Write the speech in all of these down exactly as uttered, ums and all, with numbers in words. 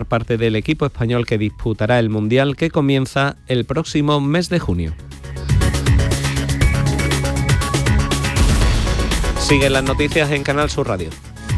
formar parte del equipo español que disputará el Mundial, que comienza el próximo mes de junio. Siguen las noticias en Canal Sur Radio.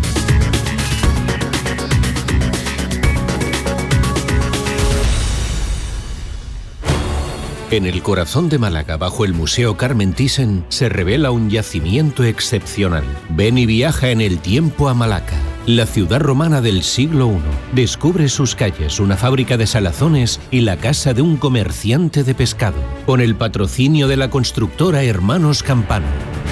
En el corazón de Málaga, bajo el Museo Carmen Thyssen, se revela un yacimiento excepcional. Ven y viaja en el tiempo a Malaca, la ciudad romana del siglo primero. Descubre sus calles, una fábrica de salazones y la casa de un comerciante de pescado, con el patrocinio de la constructora Hermanos Campano.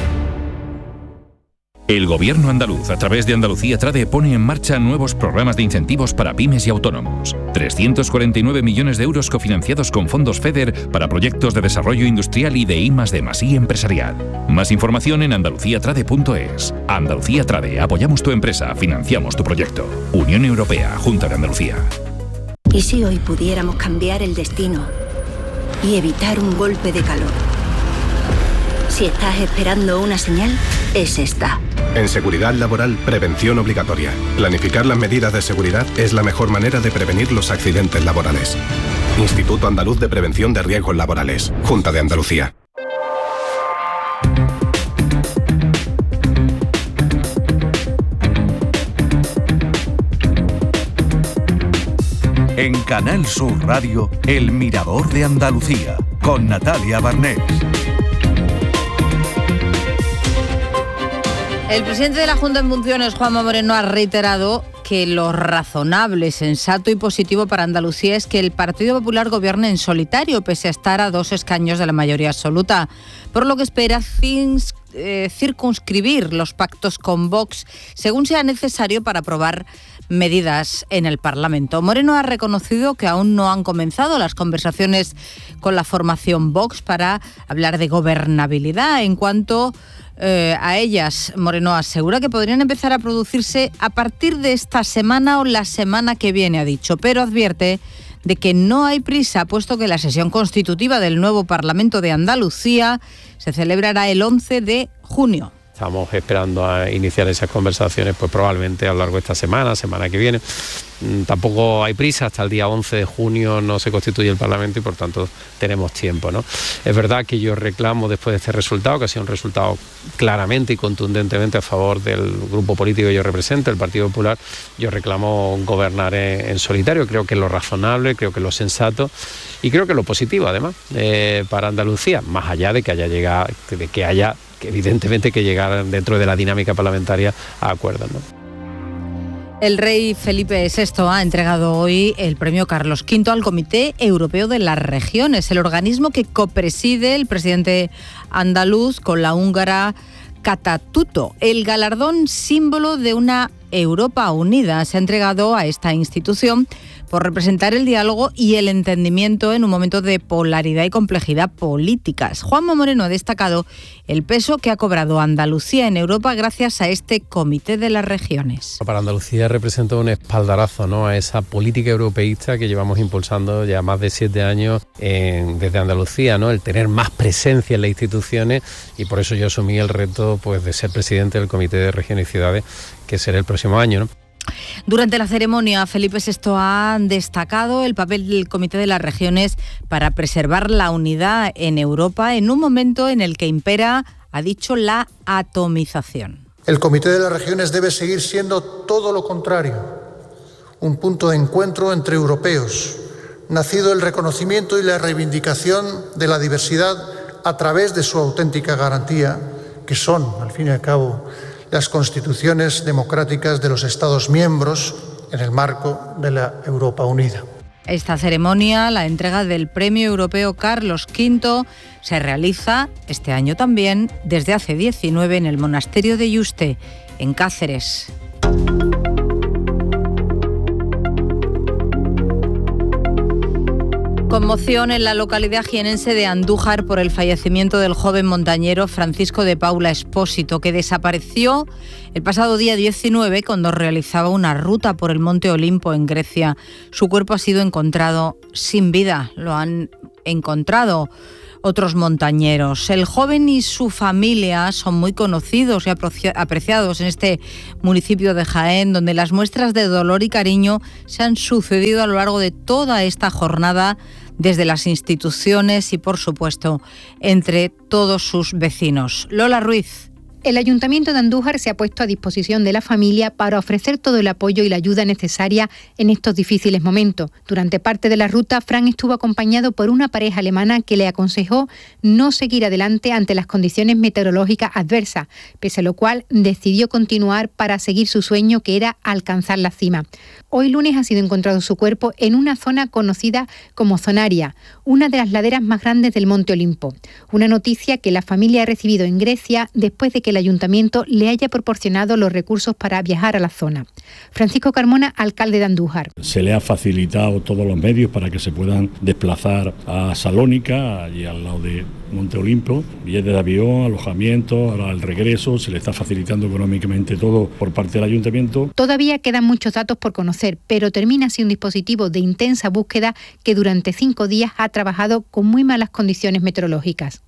El Gobierno andaluz, a través de Andalucía Trade, pone en marcha nuevos programas de incentivos para pymes y autónomos. trescientos cuarenta y nueve millones de euros cofinanciados con fondos FEDER para proyectos de desarrollo industrial y de I más D más I empresarial. Más información en andalucía trade punto es. Andalucía Trade, apoyamos tu empresa, financiamos tu proyecto. Unión Europea, Junta de Andalucía. ¿Y si hoy pudiéramos cambiar el destino y evitar un golpe de calor? Si estás esperando una señal, es esta. En seguridad laboral, prevención obligatoria. Planificar las medidas de seguridad es la mejor manera de prevenir los accidentes laborales. Instituto Andaluz de Prevención de Riesgos Laborales. Junta de Andalucía. En Canal Sur Radio, El Mirador de Andalucía, con Natalia Barnés. El presidente de la Junta en funciones, Juanma Moreno, ha reiterado que lo razonable, sensato y positivo para Andalucía es que el Partido Popular gobierne en solitario, pese a estar a dos escaños de la mayoría absoluta, por lo que espera cins, eh, circunscribir los pactos con Vox según sea necesario para aprobar medidas en el Parlamento. Moreno ha reconocido que aún no han comenzado las conversaciones con la formación Vox para hablar de gobernabilidad. En cuanto Eh, a ellas, Moreno asegura que podrían empezar a producirse a partir de esta semana o la semana que viene, ha dicho, pero advierte de que no hay prisa, puesto que la sesión constitutiva del nuevo Parlamento de Andalucía se celebrará el once de junio. Estamos esperando a iniciar esas conversaciones, pues probablemente a lo largo de esta semana, semana que viene. Tampoco hay prisa, hasta el día once de junio no se constituye el Parlamento y por tanto tenemos tiempo, ¿no? Es verdad que yo reclamo después de este resultado, que ha sido un resultado claramente y contundentemente a favor del grupo político que yo represento, el Partido Popular, yo reclamo gobernar en, en solitario. Creo que es lo razonable, creo que es lo sensato y creo que es lo positivo además eh, para Andalucía, más allá de que haya llegado, de que haya que evidentemente que llegar dentro de la dinámica parlamentaria a acuerdos, ¿no? El rey Felipe sexto ha entregado hoy el premio Carlos quinto al Comité Europeo de las Regiones, el organismo que copreside el presidente andaluz con la húngara Kata Tutto. El galardón, símbolo de una Europa unida, se ha entregado a esta institución por representar el diálogo y el entendimiento en un momento de polaridad y complejidad políticas. Juanma Moreno ha destacado el peso que ha cobrado Andalucía en Europa gracias a este Comité de las Regiones. Para Andalucía representa un espaldarazo, ¿no?, a esa política europeísta que llevamos impulsando ya más de siete años en, desde Andalucía, ¿no?, el tener más presencia en las instituciones, y por eso yo asumí el reto, pues, de ser presidente del Comité de Regiones y Ciudades, que será el próximo año, ¿no? Durante la ceremonia, Felipe sexto ha destacado el papel del Comité de las Regiones para preservar la unidad en Europa en un momento en el que impera, ha dicho, la atomización. El Comité de las Regiones debe seguir siendo todo lo contrario, un punto de encuentro entre europeos, nacido el reconocimiento y la reivindicación de la diversidad a través de su auténtica garantía, que son, al fin y al cabo, las constituciones democráticas de los Estados miembros en el marco de la Europa unida. Esta ceremonia, la entrega del Premio Europeo Carlos quinto, se realiza este año también desde hace diecinueve en el monasterio de Yuste, en Cáceres. Conmoción en la localidad jienense de Andújar por el fallecimiento del joven montañero Francisco de Paula Espósito, que desapareció el pasado día diecinueve cuando realizaba una ruta por el Monte Olimpo en Grecia. Su cuerpo ha sido encontrado sin vida. Lo han encontrado otros montañeros. El joven y su familia son muy conocidos y apreciados en este municipio de Jaén, donde las muestras de dolor y cariño se han sucedido a lo largo de toda esta jornada, desde las instituciones y, por supuesto, entre todos sus vecinos. Lola Ruiz. El Ayuntamiento de Andújar se ha puesto a disposición de la familia para ofrecer todo el apoyo y la ayuda necesaria en estos difíciles momentos. Durante parte de la ruta, Fran estuvo acompañado por una pareja alemana que le aconsejó no seguir adelante ante las condiciones meteorológicas adversas, pese a lo cual decidió continuar para seguir su sueño, que era alcanzar la cima. Hoy lunes ha sido encontrado su cuerpo en una zona conocida como Zonaria, una de las laderas más grandes del Monte Olimpo. Una noticia que la familia ha recibido en Grecia después de que el Ayuntamiento le haya proporcionado los recursos para viajar a la zona. Francisco Carmona, alcalde de Andújar. Se le ha facilitado todos los medios para que se puedan desplazar a Salónica, allí al lado de Monte Olimpo, billetes de avión, alojamiento, ahora el regreso, se le está facilitando económicamente todo por parte del Ayuntamiento. Todavía quedan muchos datos por conocer, pero termina así un dispositivo de intensa búsqueda que durante cinco días ha trabajado con muy malas condiciones meteorológicas.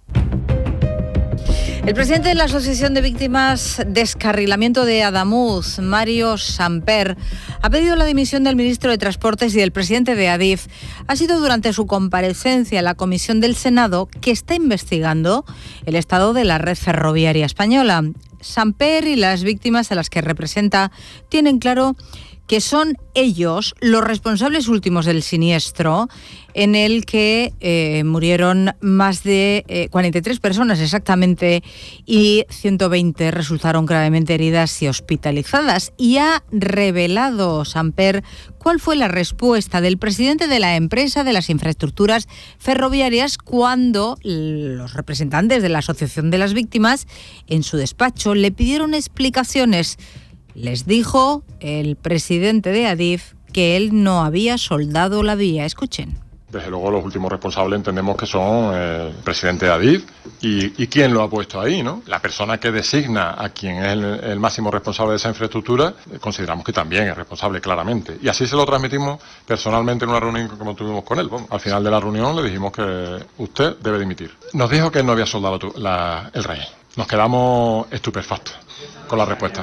El presidente de la Asociación de Víctimas Descarrilamiento de Adamuz, Mario Samper, ha pedido la dimisión del ministro de Transportes y del presidente de Adif. Ha sido durante su comparecencia en la comisión del Senado, que está investigando el estado de la red ferroviaria española. Samper y las víctimas a las que representa tienen claro que son ellos los responsables últimos del siniestro, en el que eh, murieron más de eh, cuarenta y tres personas exactamente y ciento veinte resultaron gravemente heridas y hospitalizadas. Y ha revelado Samper cuál fue la respuesta del presidente de la empresa de las infraestructuras ferroviarias cuando los representantes de la Asociación de las Víctimas en su despacho le pidieron explicaciones. Les dijo el presidente de Adif que él no había soldado la vía. Escuchen. Desde luego los últimos responsables entendemos que son el presidente de Adif y, y quién lo ha puesto ahí, ¿no? La persona que designa a quien es el, el máximo responsable de esa infraestructura, consideramos que también es responsable claramente. Y así se lo transmitimos personalmente en una reunión como tuvimos con él. Bueno, al final de la reunión le dijimos que usted debe dimitir. Nos dijo que él no había soldado la, el rey. Nos quedamos estupefactos con la respuesta.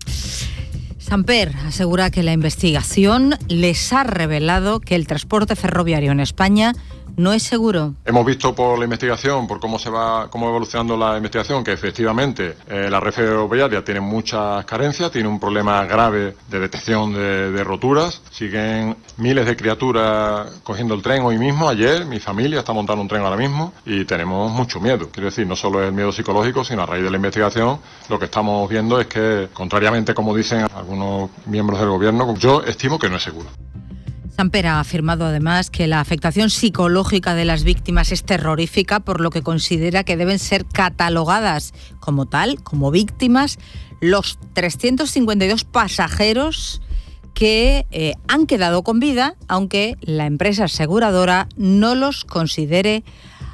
Samper asegura que la investigación les ha revelado que el transporte ferroviario en España no es seguro. Hemos visto por la investigación, por cómo se va, cómo va evolucionando la investigación, que efectivamente eh, la red ferroviaria tiene muchas carencias, tiene un problema grave de detección de, de roturas. Siguen miles de criaturas cogiendo el tren hoy mismo. Ayer mi familia está montando un tren ahora mismo y tenemos mucho miedo. Quiero decir, no solo es el miedo psicológico, sino a raíz de la investigación lo que estamos viendo es que, contrariamente como dicen algunos miembros del gobierno, yo estimo que no es seguro. Samper ha afirmado además que la afectación psicológica de las víctimas es terrorífica, por lo que considera que deben ser catalogadas como tal, como víctimas, los trescientos cincuenta y dos pasajeros que eh, han quedado con vida, aunque la empresa aseguradora no los considere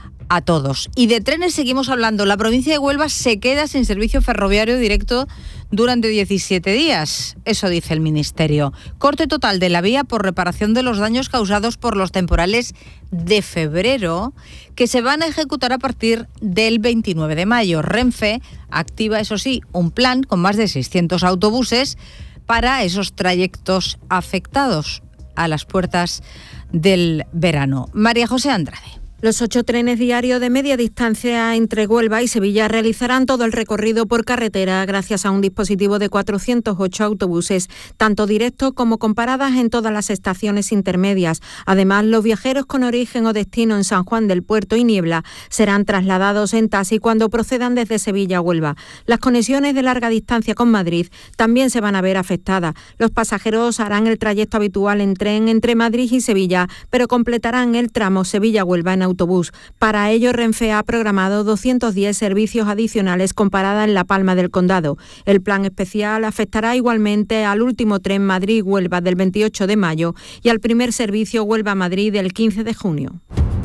a todos. Y de trenes seguimos hablando. La provincia de Huelva se queda sin servicio ferroviario directo durante diecisiete días. Eso dice el Ministerio. Corte total de la vía por reparación de los daños causados por los temporales de febrero, que se van a ejecutar a partir del veintinueve de mayo. Renfe activa, eso sí, un plan con más de seiscientos autobuses para esos trayectos afectados a las puertas del verano. María José Andrade. Los ocho trenes diarios de media distancia entre Huelva y Sevilla realizarán todo el recorrido por carretera gracias a un dispositivo de cuatrocientos ocho autobuses, tanto directos como con paradas en todas las estaciones intermedias. Además, los viajeros con origen o destino en San Juan del Puerto y Niebla serán trasladados en taxi cuando procedan desde Sevilla a Huelva. Las conexiones de larga distancia con Madrid también se van a ver afectadas. Los pasajeros harán el trayecto habitual en tren entre Madrid y Sevilla, pero completarán el tramo Sevilla-Huelva en autobús. Para ello, Renfe ha programado doscientos diez servicios adicionales con parada en La Palma del Condado. El plan especial afectará igualmente al último tren Madrid-Huelva del veintiocho de mayo y al primer servicio Huelva-Madrid del quince de junio.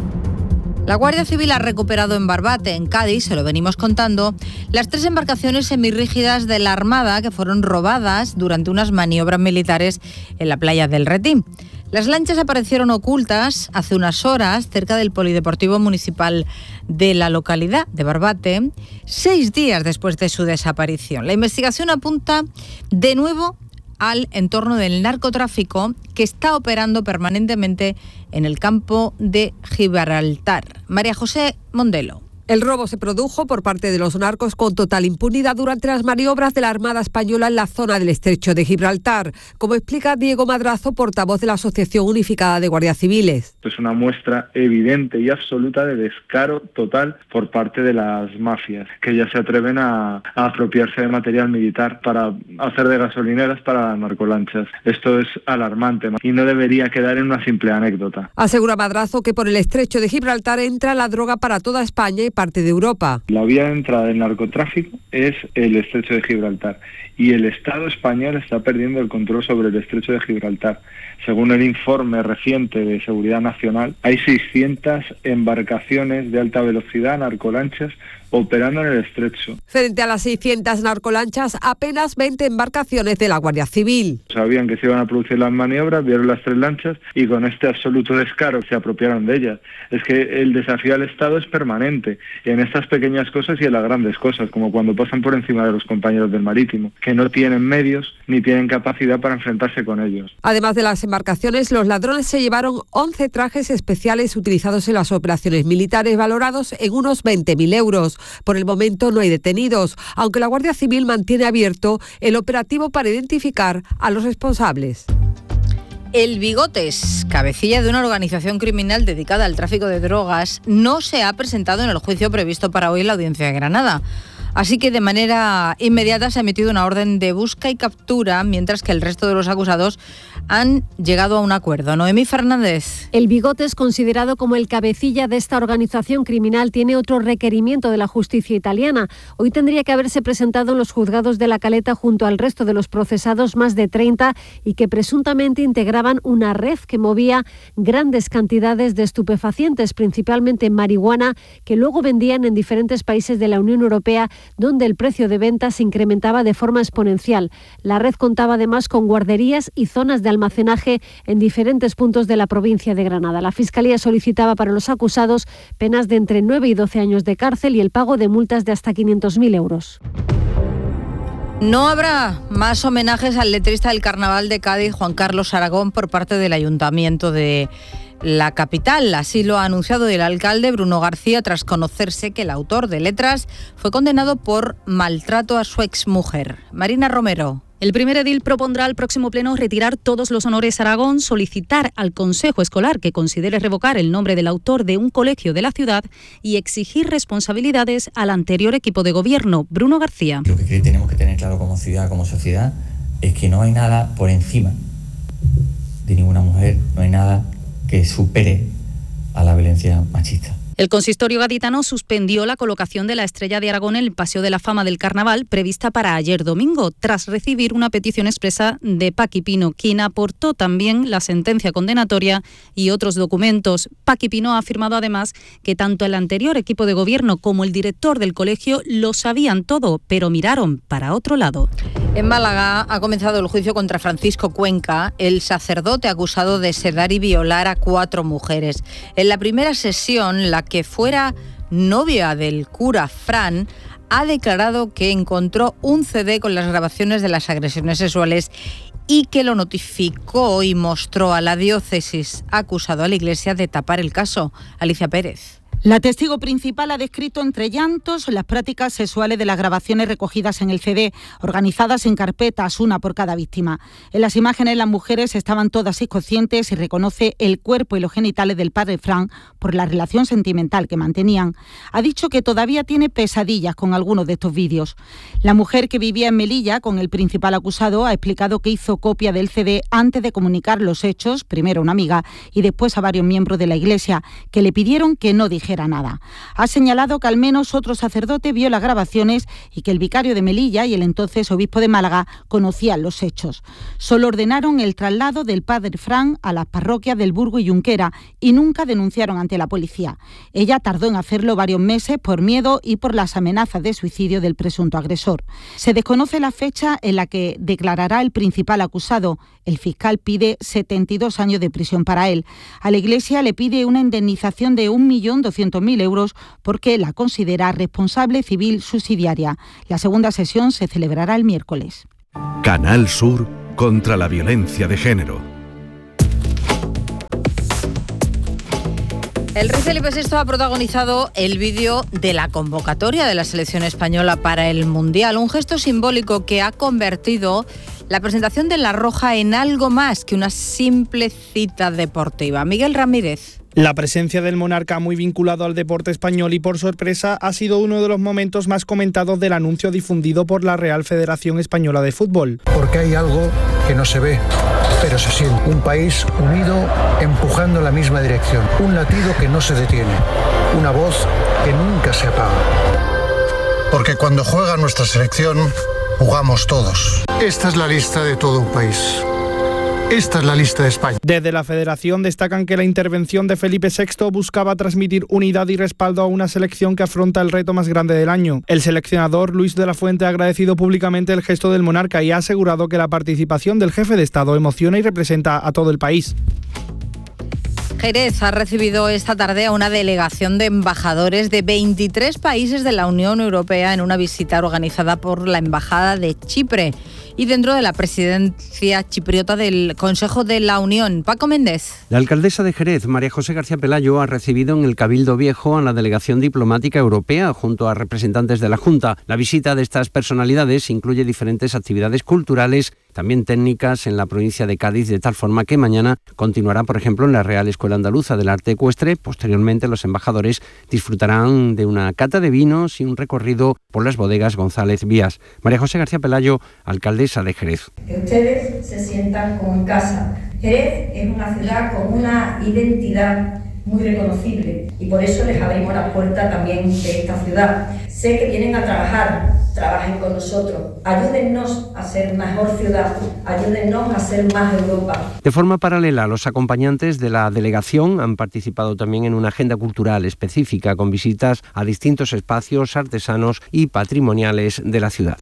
La Guardia Civil ha recuperado en Barbate, en Cádiz, se lo venimos contando, las tres embarcaciones semirrígidas de la Armada que fueron robadas durante unas maniobras militares en la playa del Retí. Las lanchas aparecieron ocultas hace unas horas cerca del polideportivo municipal de la localidad de Barbate, seis días después de su desaparición. La investigación apunta de nuevo al entorno del narcotráfico que está operando permanentemente en el campo de Gibraltar. María José Mondelo. El robo se produjo por parte de los narcos con total impunidad durante las maniobras de la Armada Española en la zona del Estrecho de Gibraltar, como explica Diego Madrazo, portavoz de la Asociación Unificada de Guardias Civiles. Es una muestra evidente y absoluta de descaro total por parte de las mafias, que ya se atreven a, a apropiarse de material militar para hacer de gasolineras para las narcolanchas. Esto es alarmante y no debería quedar en una simple anécdota. Asegura Madrazo que por el Estrecho de Gibraltar entra la droga para toda España y parte de Europa. La vía de entrada del narcotráfico es el Estrecho de Gibraltar y el Estado español está perdiendo el control sobre el Estrecho de Gibraltar. Según el informe reciente de Seguridad Nacional, hay seiscientas embarcaciones de alta velocidad, narcolanchas, operando en el estrecho. Frente a las seiscientas narcolanchas, apenas veinte embarcaciones de la Guardia Civil. Sabían que se iban a producir las maniobras, vieron las tres lanchas y con este absoluto descaro se apropiaron de ellas. Es que el desafío al Estado es permanente, en estas pequeñas cosas y en las grandes cosas, como cuando pasan por encima de los compañeros del marítimo, que no tienen medios ni tienen capacidad para enfrentarse con ellos. Además de las embarcaciones, los ladrones se llevaron once trajes especiales utilizados en las operaciones militares, valorados en unos veinte mil euros. Por el momento no hay detenidos, aunque la Guardia Civil mantiene abierto el operativo para identificar a los responsables. El Bigotes, cabecilla de una organización criminal dedicada al tráfico de drogas, no se ha presentado en el juicio previsto para hoy en la Audiencia de Granada. Así que de manera inmediata se ha emitido una orden de busca y captura, mientras que el resto de los acusados han llegado a un acuerdo. Noemí Fernández. El Bigotes, considerado como el cabecilla de esta organización criminal, tiene otro requerimiento de la justicia italiana. Hoy tendría que haberse presentado en los juzgados de La Caleta junto al resto de los procesados, más de treinta, y que presuntamente integraban una red que movía grandes cantidades de estupefacientes, principalmente marihuana, que luego vendían en diferentes países de la Unión Europea, donde el precio de venta se incrementaba de forma exponencial. La red contaba además con guarderías y zonas de almacenaje en diferentes puntos de la provincia de Granada. La Fiscalía solicitaba para los acusados penas de entre nueve y doce años de cárcel y el pago de multas de hasta quinientos mil euros. No habrá más homenajes al letrista del Carnaval de Cádiz, Juan Carlos Aragón, por parte del Ayuntamiento de la capital. Así lo ha anunciado el alcalde Bruno García tras conocerse que el autor de letras fue condenado por maltrato a su exmujer. Marina Romero. El primer edil propondrá al próximo pleno retirar todos los honores a Aragón, solicitar al Consejo Escolar que considere revocar el nombre del autor de un colegio de la ciudad y exigir responsabilidades al anterior equipo de gobierno. Bruno García. Lo que tenemos que tener claro como ciudad, como sociedad, es que no hay nada por encima de ninguna mujer, no hay nada que supere a la violencia machista. El consistorio gaditano suspendió la colocación de la Estrella de Aragón en el Paseo de la Fama del Carnaval prevista para ayer domingo, tras recibir una petición expresa de Paqui Pino, quien aportó también la sentencia condenatoria y otros documentos. Paqui Pino ha afirmado además que tanto el anterior equipo de gobierno como el director del colegio lo sabían todo, pero miraron para otro lado. En Málaga ha comenzado el juicio contra Francisco Cuenca, el sacerdote acusado de sedar y violar a cuatro mujeres. En la primera sesión, la que fuera novia del cura Fran ha declarado que encontró un C D con las grabaciones de las agresiones sexuales y que lo notificó y mostró a la diócesis. Ha acusado a la Iglesia de tapar el caso. Alicia Pérez. La testigo principal ha descrito entre llantos las prácticas sexuales de las grabaciones recogidas en el C D, organizadas en carpetas, una por cada víctima. En las imágenes las mujeres estaban todas inconscientes y reconoce el cuerpo y los genitales del padre Fran por la relación sentimental que mantenían. Ha dicho que todavía tiene pesadillas con algunos de estos vídeos. La mujer que vivía en Melilla con el principal acusado ha explicado que hizo copia del C D antes de comunicar los hechos, primero a una amiga y después a varios miembros de la Iglesia, que le pidieron que no dijera dijera nada. Ha señalado que al menos otro sacerdote vio las grabaciones y que el vicario de Melilla y el entonces obispo de Málaga conocían los hechos. Solo ordenaron el traslado del padre Fran a las parroquias del Burgo y Junquera y nunca denunciaron ante la policía. Ella tardó en hacerlo varios meses por miedo y por las amenazas de suicidio del presunto agresor. Se desconoce la fecha en la que declarará el principal acusado. El fiscal pide setenta y dos años de prisión para él. A la Iglesia le pide una indemnización de un millón doscientos mil euros porque la considera responsable civil subsidiaria. La segunda sesión se celebrará el miércoles. Canal Sur contra la violencia de género. El rey Felipe sexto ha protagonizado el vídeo de la convocatoria de la selección española para el Mundial, un gesto simbólico que ha convertido la presentación de La Roja en algo más que una simple cita deportiva. Miguel Ramírez. La presencia del monarca, muy vinculado al deporte español y por sorpresa, ha sido uno de los momentos más comentados del anuncio difundido por la Real Federación Española de Fútbol. Porque hay algo que no se ve, pero se siente. Un país unido empujando en la misma dirección. Un latido que no se detiene. Una voz que nunca se apaga. Porque cuando juega nuestra selección, jugamos todos. Esta es la lista de todo un país. Esta es la lista de España. Desde la Federación destacan que la intervención de Felipe sexto buscaba transmitir unidad y respaldo a una selección que afronta el reto más grande del año. El seleccionador Luis de la Fuente ha agradecido públicamente el gesto del monarca y ha asegurado que la participación del jefe de Estado emociona y representa a todo el país. Jerez ha recibido esta tarde a una delegación de embajadores de veintitrés países de la Unión Europea en una visita organizada por la Embajada de Chipre y dentro de la presidencia chipriota del Consejo de la Unión. Paco Méndez. La alcaldesa de Jerez, María José García Pelayo, ha recibido en el Cabildo Viejo a la delegación diplomática europea junto a representantes de la Junta. La visita de estas personalidades incluye diferentes actividades culturales, también técnicas en la provincia de Cádiz, de tal forma que mañana continuará, por ejemplo, en la Real Escuela Andaluza del Arte Ecuestre. Posteriormente, los embajadores disfrutarán de una cata de vinos y un recorrido por las bodegas González Vías. María José García Pelayo, alcaldesa de Jerez. Que ustedes se sientan como en casa. Jerez es una ciudad con una identidad muy reconocible y por eso les abrimos la puerta también de esta ciudad. Sé que vienen a trabajar, trabajen con nosotros, ayúdennos a ser mejor ciudad, ayúdennos a ser más Europa. De forma paralela, los acompañantes de la delegación han participado también en una agenda cultural específica con visitas a distintos espacios artesanos y patrimoniales de la ciudad.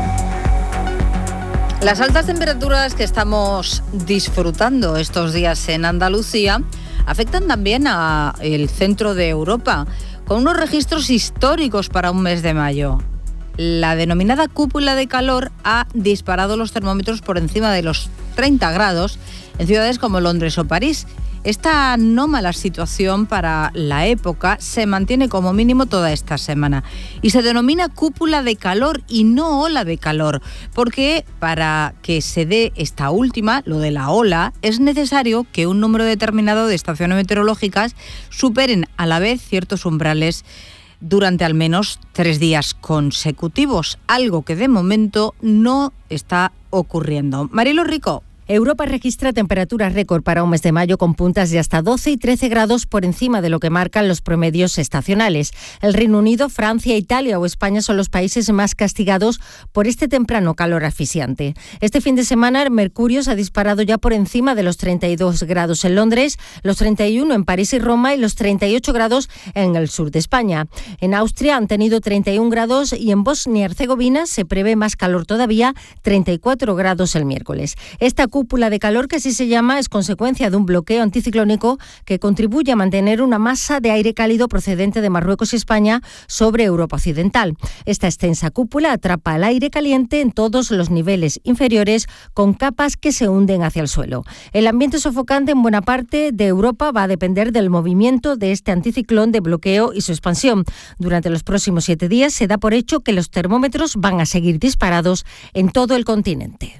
Las altas temperaturas que estamos disfrutando estos días en Andalucía afectan también al centro de Europa, con unos registros históricos para un mes de mayo. La denominada cúpula de calor ha disparado los termómetros por encima de los treinta grados en ciudades como Londres o París. Esta anómala situación para la época se mantiene como mínimo toda esta semana y se denomina cúpula de calor y no ola de calor, porque para que se dé esta última, lo de la ola, es necesario que un número determinado de estaciones meteorológicas superen a la vez ciertos umbrales durante al menos tres días consecutivos, algo que de momento no está ocurriendo. Marilo Rico. Europa registra temperaturas récord para un mes de mayo con puntas de hasta doce y trece grados por encima de lo que marcan los promedios estacionales. El Reino Unido, Francia, Italia o España son los países más castigados por este temprano calor asfixiante. Este fin de semana el mercurio se ha disparado ya por encima de los treinta y dos grados en Londres, los treinta y uno en París y Roma y los treinta y ocho grados en el sur de España. En Austria han tenido treinta y un grados y en Bosnia y Herzegovina se prevé más calor todavía, treinta y cuatro grados el miércoles. Esta cúpula de calor, que así se llama, es consecuencia de un bloqueo anticiclónico que contribuye a mantener una masa de aire cálido procedente de Marruecos y España sobre Europa Occidental. Esta extensa cúpula atrapa el aire caliente en todos los niveles inferiores con capas que se hunden hacia el suelo. El ambiente sofocante en buena parte de Europa va a depender del movimiento de este anticiclón de bloqueo y su expansión. Durante los próximos siete días se da por hecho que los termómetros van a seguir disparados en todo el continente.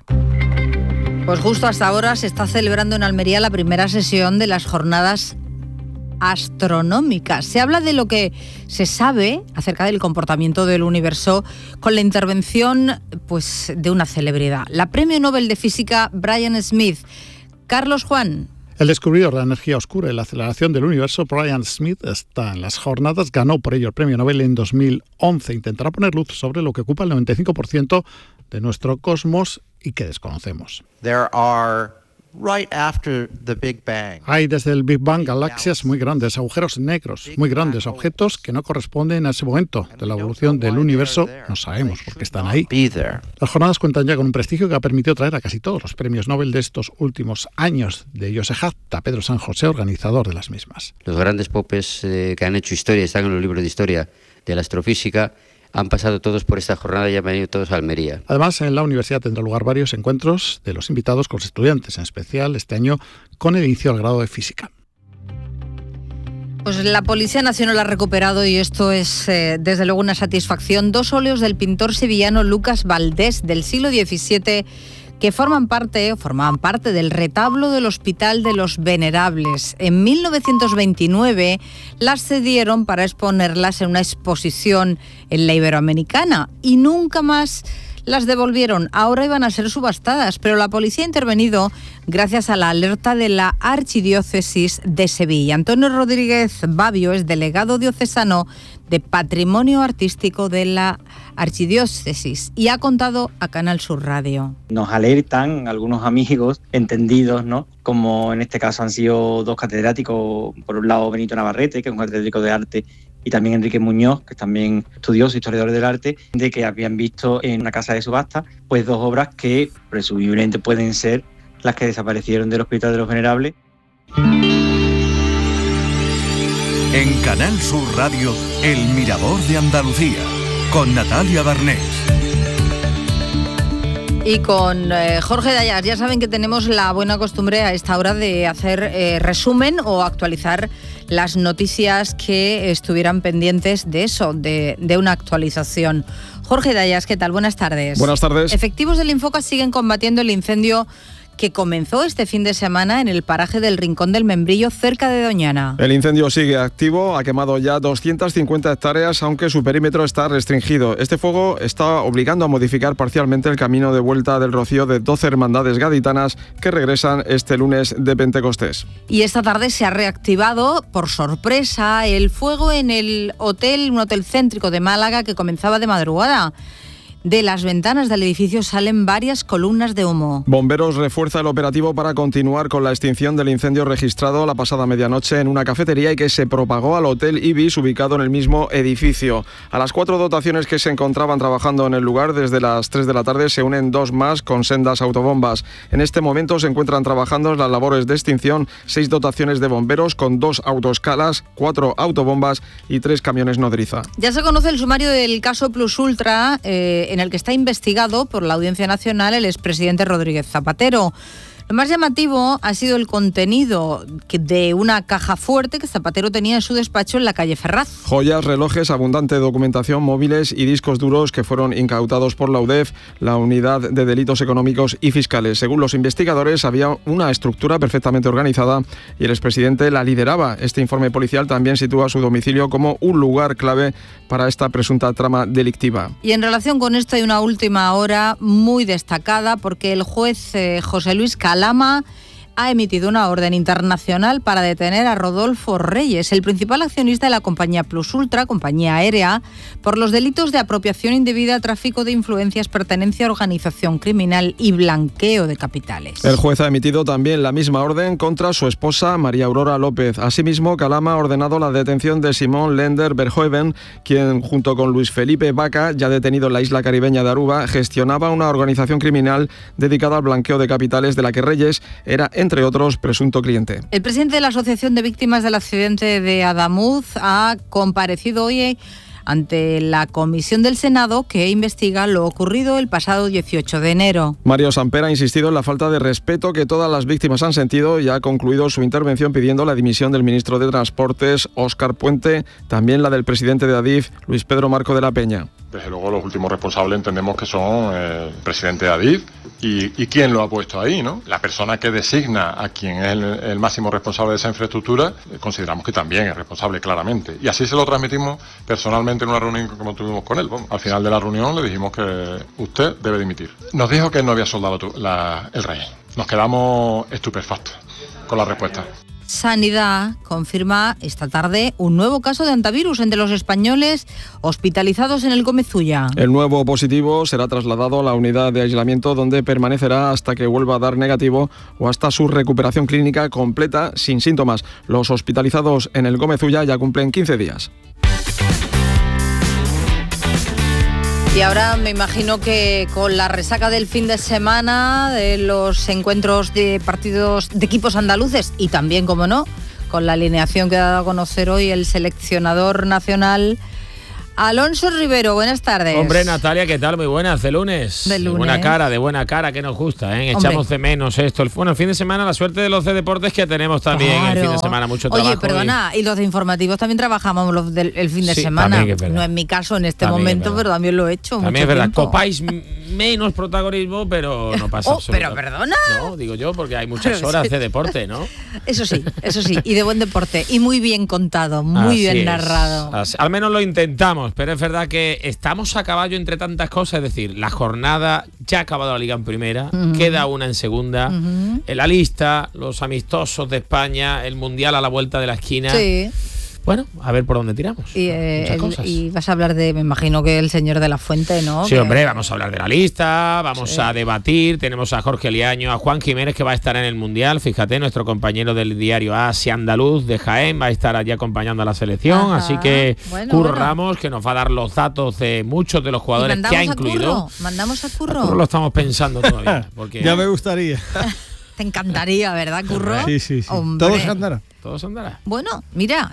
Pues justo hasta ahora se está celebrando en Almería la primera sesión de las jornadas astronómicas. Se habla de lo que se sabe acerca del comportamiento del universo con la intervención pues, de una celebridad. La Premio Nobel de Física Brian Smith. Carlos Juan. El descubridor de la energía oscura y la aceleración del universo, Brian Smith, está en las jornadas, ganó por ello el premio Nobel en dos mil once. Intentará poner luz sobre lo que ocupa el noventa y cinco por ciento de nuestro cosmos y que desconocemos. There are right after the Big Bang. Hay desde el Big Bang galaxias muy grandes, agujeros negros muy grandes, objetos que no corresponden a ese momento de la evolución del universo. No sabemos por qué están ahí. Las jornadas cuentan ya con un prestigio que ha permitido traer a casi todos los premios Nobel de estos últimos años. De ello se jacta Pedro San José, organizador de las mismas. Los grandes popes eh, que han hecho historia, están en los libros de historia de la astrofísica, han pasado todos por esta jornada y han venido todos a Almería. Además, en la universidad tendrá lugar varios encuentros de los invitados con los estudiantes, en especial este año con el inicio al grado de física. Pues la Policía Nacional ha recuperado, y esto es eh, desde luego una satisfacción, dos óleos del pintor sevillano Lucas Valdés del siglo diecisiete que forman parte, formaban parte del retablo del Hospital de los Venerables. En mil novecientos veintinueve las cedieron para exponerlas en una exposición en la Iberoamericana y nunca más las devolvieron. Ahora iban a ser subastadas, pero la policía ha intervenido gracias a la alerta de la Archidiócesis de Sevilla. Antonio Rodríguez Babio es delegado diocesano de Patrimonio Artístico de la Archidiócesis y ha contado a Canal Sur Radio. Nos alertan algunos amigos entendidos, ¿no? Como en este caso han sido dos catedráticos, por un lado Benito Navarrete, que es un catedrático de arte, y también Enrique Muñoz, que es también estudioso, historiador del arte, de que habían visto en una casa de subasta pues dos obras que presumiblemente pueden ser las que desaparecieron del Hospital de los Venerables. En Canal Sur Radio, El Mirador de Andalucía, con Natalia Barnés. Y con eh, Jorge Dayas. Ya saben que tenemos la buena costumbre a esta hora de hacer eh, resumen o actualizar las noticias que estuvieran pendientes de eso, de, de una actualización. Jorge Dayas, ¿qué tal? Buenas tardes. Buenas tardes. Efectivos del Infoca siguen combatiendo el incendio que comenzó este fin de semana en el paraje del Rincón del Membrillo, cerca de Doñana. El incendio sigue activo, ha quemado ya doscientas cincuenta hectáreas, aunque su perímetro está restringido. Este fuego está obligando a modificar parcialmente el camino de vuelta del Rocío de doce hermandades gaditanas que regresan este lunes de Pentecostés. Y esta tarde se ha reactivado, por sorpresa, el fuego en el hotel, un hotel céntrico de Málaga que comenzaba de madrugada. De las ventanas del edificio salen varias columnas de humo. Bomberos refuerza el operativo para continuar con la extinción del incendio registrado la pasada medianoche en una cafetería y que se propagó al Hotel Ibis, ubicado en el mismo edificio. A las cuatro dotaciones que se encontraban trabajando en el lugar desde las tres de la tarde se unen dos más con sendas autobombas. En este momento se encuentran trabajando en las labores de extinción seis dotaciones de bomberos con dos autoescalas, cuatro autobombas y tres camiones nodriza. Ya se conoce el sumario del caso Plus Ultra, eh, en el que está investigado por la Audiencia Nacional el expresidente Rodríguez Zapatero. Lo más llamativo ha sido el contenido de una caja fuerte que Zapatero tenía en su despacho en la calle Ferraz. Joyas, relojes, abundante documentación, móviles y discos duros que fueron incautados por la U D E F, la Unidad de Delitos Económicos y Fiscales. Según los investigadores, había una estructura perfectamente organizada y el expresidente la lideraba. Este informe policial también sitúa su domicilio como un lugar clave para esta presunta trama delictiva. Y en relación con esto hay una última hora muy destacada porque el juez eh, José Luis Calama Lama ha emitido una orden internacional para detener a Rodolfo Reyes, el principal accionista de la compañía Plus Ultra, compañía aérea, por los delitos de apropiación indebida, tráfico de influencias, pertenencia a organización criminal y blanqueo de capitales. El juez ha emitido también la misma orden contra su esposa María Aurora López. Asimismo, Calama ha ordenado la detención de Simón Lender Verhoeven, quien junto con Luis Felipe Vaca, ya detenido en la isla caribeña de Aruba, gestionaba una organización criminal dedicada al blanqueo de capitales de la que Reyes era, entre otros, presunto cliente. El presidente de la Asociación de Víctimas del Accidente de Adamuz ha comparecido hoy ante la Comisión del Senado que investiga lo ocurrido el pasado dieciocho de enero. Mario Samper ha insistido en la falta de respeto que todas las víctimas han sentido y ha concluido su intervención pidiendo la dimisión del ministro de Transportes, Óscar Puente, también la del presidente de Adif, Luis Pedro Marco de la Peña. Desde luego los últimos responsables entendemos que son eh, el presidente de Adif y, y quién lo ha puesto ahí, ¿no? La persona que designa a quien es el, el máximo responsable de esa infraestructura, eh, consideramos que también es responsable claramente. Y así se lo transmitimos personalmente en una reunión como tuvimos con él. Bueno, al final de la reunión le dijimos que usted debe dimitir. Nos dijo que él no había soldado tu, la, el rey. Nos quedamos estupefactos. con la respuesta. Sanidad confirma esta tarde un nuevo caso de hantavirus entre los españoles hospitalizados en el Gómez Ulla. El nuevo positivo será trasladado a la unidad de aislamiento, donde permanecerá hasta que vuelva a dar negativo o hasta su recuperación clínica completa sin síntomas. Los hospitalizados en el Gómez Ulla ya cumplen quince días. Y ahora me imagino que con la resaca del fin de semana, de los encuentros de partidos de equipos andaluces y también, como no, con la alineación que ha dado a conocer hoy el seleccionador nacional Alonso Rivero. Buenas tardes. Hombre, Natalia, ¿qué tal? Muy buenas, de lunes. De lunes. De buena cara, de buena cara, que nos gusta, ¿eh? Echamos Hombre. de menos esto. El, bueno, el fin de semana, la suerte de los de deportes que tenemos también Claro. el fin de semana, mucho trabajo. Oye, perdona, y... y los de informativos también trabajamos los del el fin de Sí, semana. también es verdad. No es mi caso en este También es momento, verdad. pero también lo he hecho. También mucho es verdad, tiempo. copáis m- menos protagonismo, pero no pasa Oh, pero absolutamente. perdona. No, digo yo, porque hay muchas Pero horas sí. de deporte, ¿no? Eso sí, eso sí, y de buen deporte, y muy bien contado, muy Así bien es. narrado. Así- al menos lo intentamos, pero es verdad que estamos a caballo entre tantas cosas, es decir, la jornada ya ha acabado la liga en primera, Ujú. queda una en segunda, Ujú. en la lista, los amistosos de España, el mundial a la vuelta de la esquina. Sí. Bueno, a ver por dónde tiramos. Y, eh, Muchas el- cosas. y vas a hablar de, me imagino que el señor de la Fuente, ¿no? Sí, Que- hombre, vamos a hablar de la lista, vamos Sí. a debatir. Tenemos a Jorge Liaño, a Juan Jiménez, que va a estar en el Mundial. Fíjate, nuestro compañero del diario Asia Andaluz de Jaén va a estar allí acompañando a la selección. Ajá. Así que Bueno, Curro bueno. Ramos, que nos va a dar los datos de muchos de los ¿Y jugadores que ha mandamos a incluido. Curro? ¿Mandamos a Curro? Curro lo estamos pensando todavía. Porque Ya me gustaría. Te encantaría, ¿verdad, Curro? Sí, sí, sí. Hombre. Todo se andará. Todo se andará. Bueno, mira,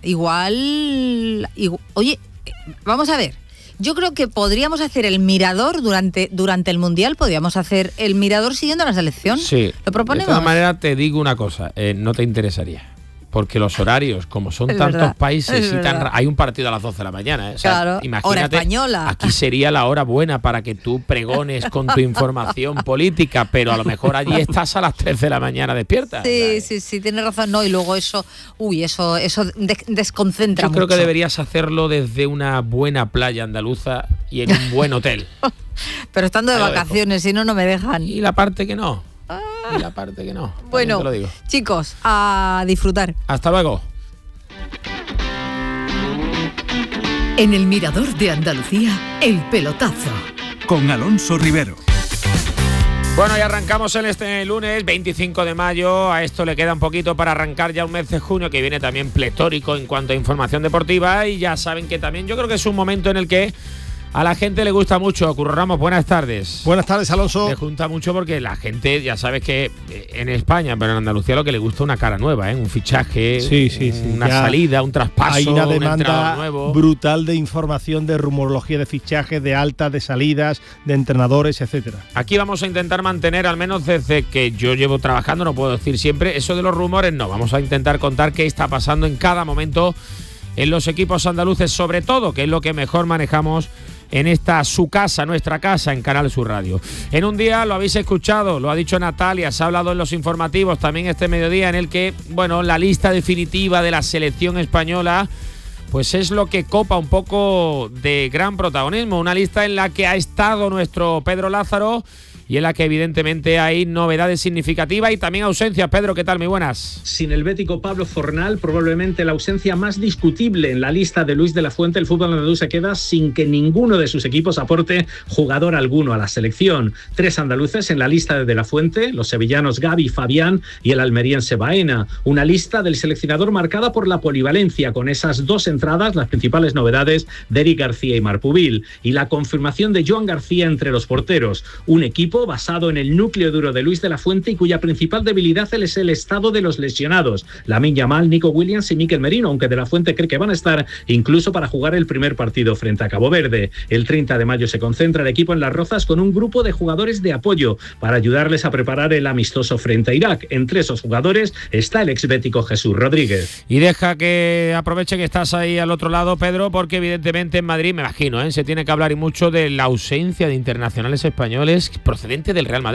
igual, igu- oye, eh, vamos a ver. Yo creo que podríamos hacer el mirador durante, durante el Mundial, podríamos hacer el mirador siguiendo la selección. Sí. ¿Lo proponemos? De todas maneras, te digo una cosa, eh, no te interesaría. Porque los horarios, como son Es tantos verdad, países es y tan verdad. ra- hay un partido a las doce de la mañana, ¿eh? O sea, Claro, hora imagínate, española. aquí sería la hora buena para que tú pregones con tu información política, pero a lo mejor allí estás a las tres de la mañana despierta. Sí, sí, sí, tienes razón. No, y luego eso, uy, eso, eso de- desconcentra Yo creo mucho. que deberías hacerlo desde una buena playa andaluza y en un buen hotel. Pero estando de Ahí lo dejo. vacaciones, si no, no me dejan. Y la parte que no. Y la parte que no. También Bueno, te lo digo. chicos, a disfrutar. Hasta luego. En el Mirador de Andalucía, el pelotazo. Con Alonso Rivero. Bueno, y arrancamos en este lunes veinticinco de mayo. A esto le queda un poquito para arrancar ya un mes de junio que viene también pletórico en cuanto a información deportiva. Y ya saben que también yo creo que es un momento en el que a la gente le gusta mucho. Curro Ramos, buenas tardes. Buenas tardes, Alonso. Le junta mucho porque la gente, ya sabes que eh, en España, pero en Andalucía lo que le gusta es una cara nueva, ¿eh? Un fichaje, Sí, sí, sí. una Ya salida, un traspaso, hay una un entrenador demanda nuevo. brutal de información, de rumorología de fichajes, de altas, de salidas, de entrenadores, etcétera. Aquí vamos a intentar mantener, al menos desde que yo llevo trabajando, no puedo decir siempre, eso de los rumores no, vamos a intentar contar qué está pasando en cada momento en los equipos andaluces, sobre todo, que es lo que mejor manejamos en esta su casa, nuestra casa, en Canal Sur Radio. En un día, lo habéis escuchado, lo ha dicho Natalia, se ha hablado en los informativos también este mediodía, en el que, bueno, la lista definitiva de la selección española pues es lo que copa un poco de gran protagonismo, una lista en la que ha estado nuestro Pedro Lázaro y en la que evidentemente hay novedades significativas y también ausencias. Pedro, ¿qué tal? Muy buenas. Sin el bético Pablo Fornal, probablemente la ausencia más discutible en la lista de Luis de la Fuente, el fútbol andaluz se queda sin que ninguno de sus equipos aporte jugador alguno a la selección. Tres andaluces en la lista de De la Fuente, los sevillanos Gavi, Fabián y el almeriense Baena. Una lista del seleccionador marcada por la polivalencia, con esas dos entradas, las principales novedades de Eric García y Marpubil, y la confirmación de Joan García entre los porteros. Un equipo basado en el núcleo duro de Luis de la Fuente y cuya principal debilidad es el estado de los lesionados. Lamine Yamal, Nico Williams y Mikel Merino, aunque De la Fuente cree que van a estar incluso para jugar el primer partido frente a Cabo Verde. El treinta de mayo se concentra el equipo en Las Rozas con un grupo de jugadores de apoyo para ayudarles a preparar el amistoso frente a Irak. Entre esos jugadores está el exbético Jesús Rodríguez. Y deja que aproveche que estás ahí al otro lado, Pedro, porque evidentemente en Madrid, me imagino, ¿eh? se tiene que hablar y mucho de la ausencia de internacionales españoles procedentes del Real Madrid.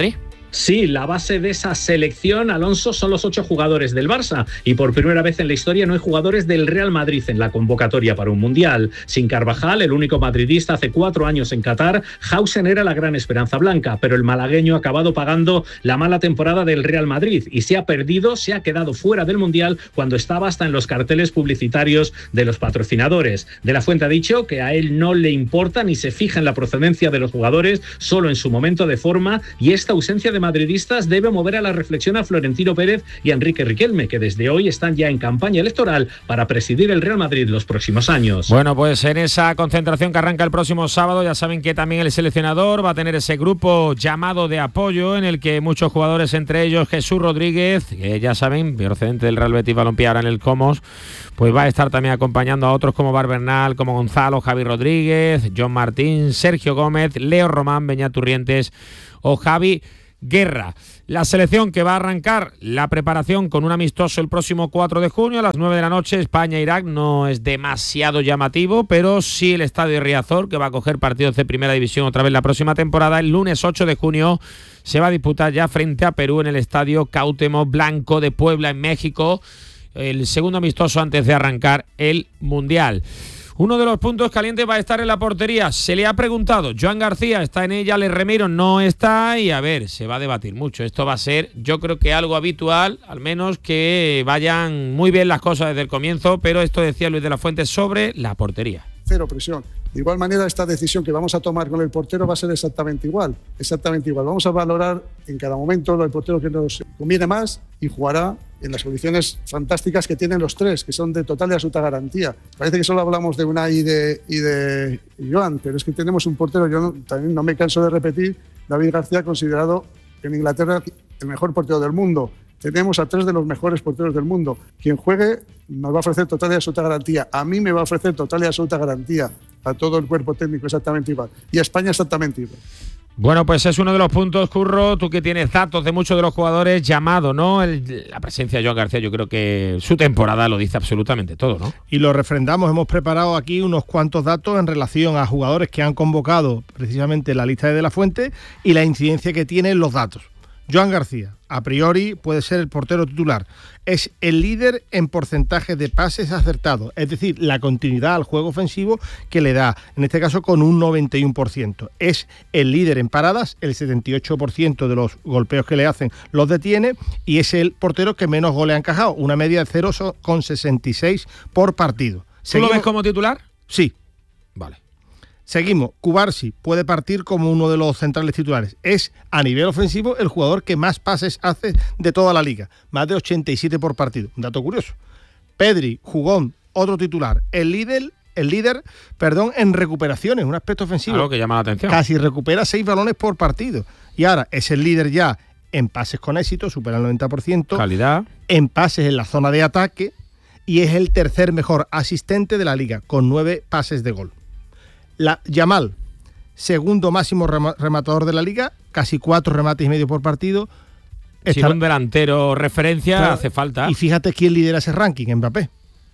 Sí, la base de esa selección, Alonso, son los ocho jugadores del Barça y por primera vez en la historia no hay jugadores del Real Madrid en la convocatoria para un Mundial. Sin Carvajal, el único madridista hace cuatro años en Qatar, Hausen era la gran esperanza blanca, pero el malagueño ha acabado pagando la mala temporada del Real Madrid y se ha perdido, se ha quedado fuera del Mundial cuando estaba hasta en los carteles publicitarios de los patrocinadores. De la Fuente ha dicho que a él no le importa ni se fija en la procedencia de los jugadores, solo en su momento de forma, y esta ausencia de madridistas debe mover a la reflexión a Florentino Pérez y a Enrique Riquelme, que desde hoy están ya en campaña electoral para presidir el Real Madrid los próximos años. Bueno, pues en esa concentración que arranca el próximo sábado, ya saben que también el seleccionador va a tener ese grupo llamado de apoyo en el que muchos jugadores, entre ellos Jesús Rodríguez, que ya saben, procedente del Real Betis Balompié, ahora en el Comos, pues va a estar también acompañando a otros como Bar Bernal, como Gonzalo, Javi Rodríguez, John Martín, Sergio Gómez, Leo Román, Beñat Turrientes o Javi Guerra. La selección que va a arrancar la preparación con un amistoso el próximo cuatro de junio a las nueve de la noche, España-Irak. No es demasiado llamativo, pero sí el estadio de Riazor, que va a coger partidos de primera división otra vez la próxima temporada. El lunes ocho de junio se va a disputar ya frente a Perú en el estadio Cuauhtémoc Blanco de Puebla, en México, el segundo amistoso antes de arrancar el Mundial. Uno de los puntos calientes va a estar en la portería. Se le ha preguntado, Joan García está en ella, Alex Remiro no está, y a ver, se va a debatir mucho. Esto va a ser, yo creo que algo habitual, al menos que vayan muy bien las cosas desde el comienzo, pero esto decía Luis de la Fuente sobre la portería. Cero presión. De igual manera, esta decisión que vamos a tomar con el portero va a ser exactamente igual. Exactamente igual. Vamos a valorar en cada momento el portero que nos conviene más y jugará en las condiciones fantásticas que tienen los tres, que son de total y absoluta garantía. Parece que solo hablamos de Unai y de, y de Joan, pero es que tenemos un portero, yo no, también no me canso de repetir, David García, considerado en Inglaterra el mejor portero del mundo. Tenemos a tres de los mejores porteros del mundo. Quien juegue nos va a ofrecer total y absoluta garantía. A mí me va a ofrecer total y absoluta garantía. A todo el cuerpo técnico exactamente igual. Y a España exactamente igual. Bueno, pues es uno de los puntos, Curro, tú que tienes datos de muchos de los jugadores, llamado, ¿no? El, la presencia de Joan García, yo creo que su temporada lo dice absolutamente todo, ¿no? Y lo refrendamos, hemos preparado aquí unos cuantos datos en relación a jugadores que han convocado precisamente la lista de De la Fuente y la incidencia que tienen los datos. Joan García, a priori, puede ser el portero titular. Es el líder en porcentaje de pases acertados, es decir, la continuidad al juego ofensivo que le da, en este caso con un noventa y uno por ciento. Es el líder en paradas, el setenta y ocho por ciento de los golpeos que le hacen los detiene, y es el portero que menos goles ha encajado, una media de cero coma sesenta y seis por partido. ¿Tú ¿Seguimos? lo ves como titular? Sí. Vale. Seguimos, Cubarsí puede partir como uno de los centrales titulares. Es, a nivel ofensivo, el jugador que más pases hace de toda la liga. Más de ochenta y siete por partido. Un dato curioso. Pedri, jugón, otro titular. El líder, el líder perdón, en recuperaciones, un aspecto ofensivo. Algo que llama la atención. Casi recupera seis balones por partido. Y ahora es el líder ya en pases con éxito, supera el noventa por ciento. Calidad. En pases en la zona de ataque. Y es el tercer mejor asistente de la liga, con nueve pases de gol. La, Yamal, segundo máximo rematador de la liga, casi cuatro remates y medio por partido. Si Está, un delantero referencia, claro, hace falta. Y fíjate quién lidera ese ranking, Mbappé.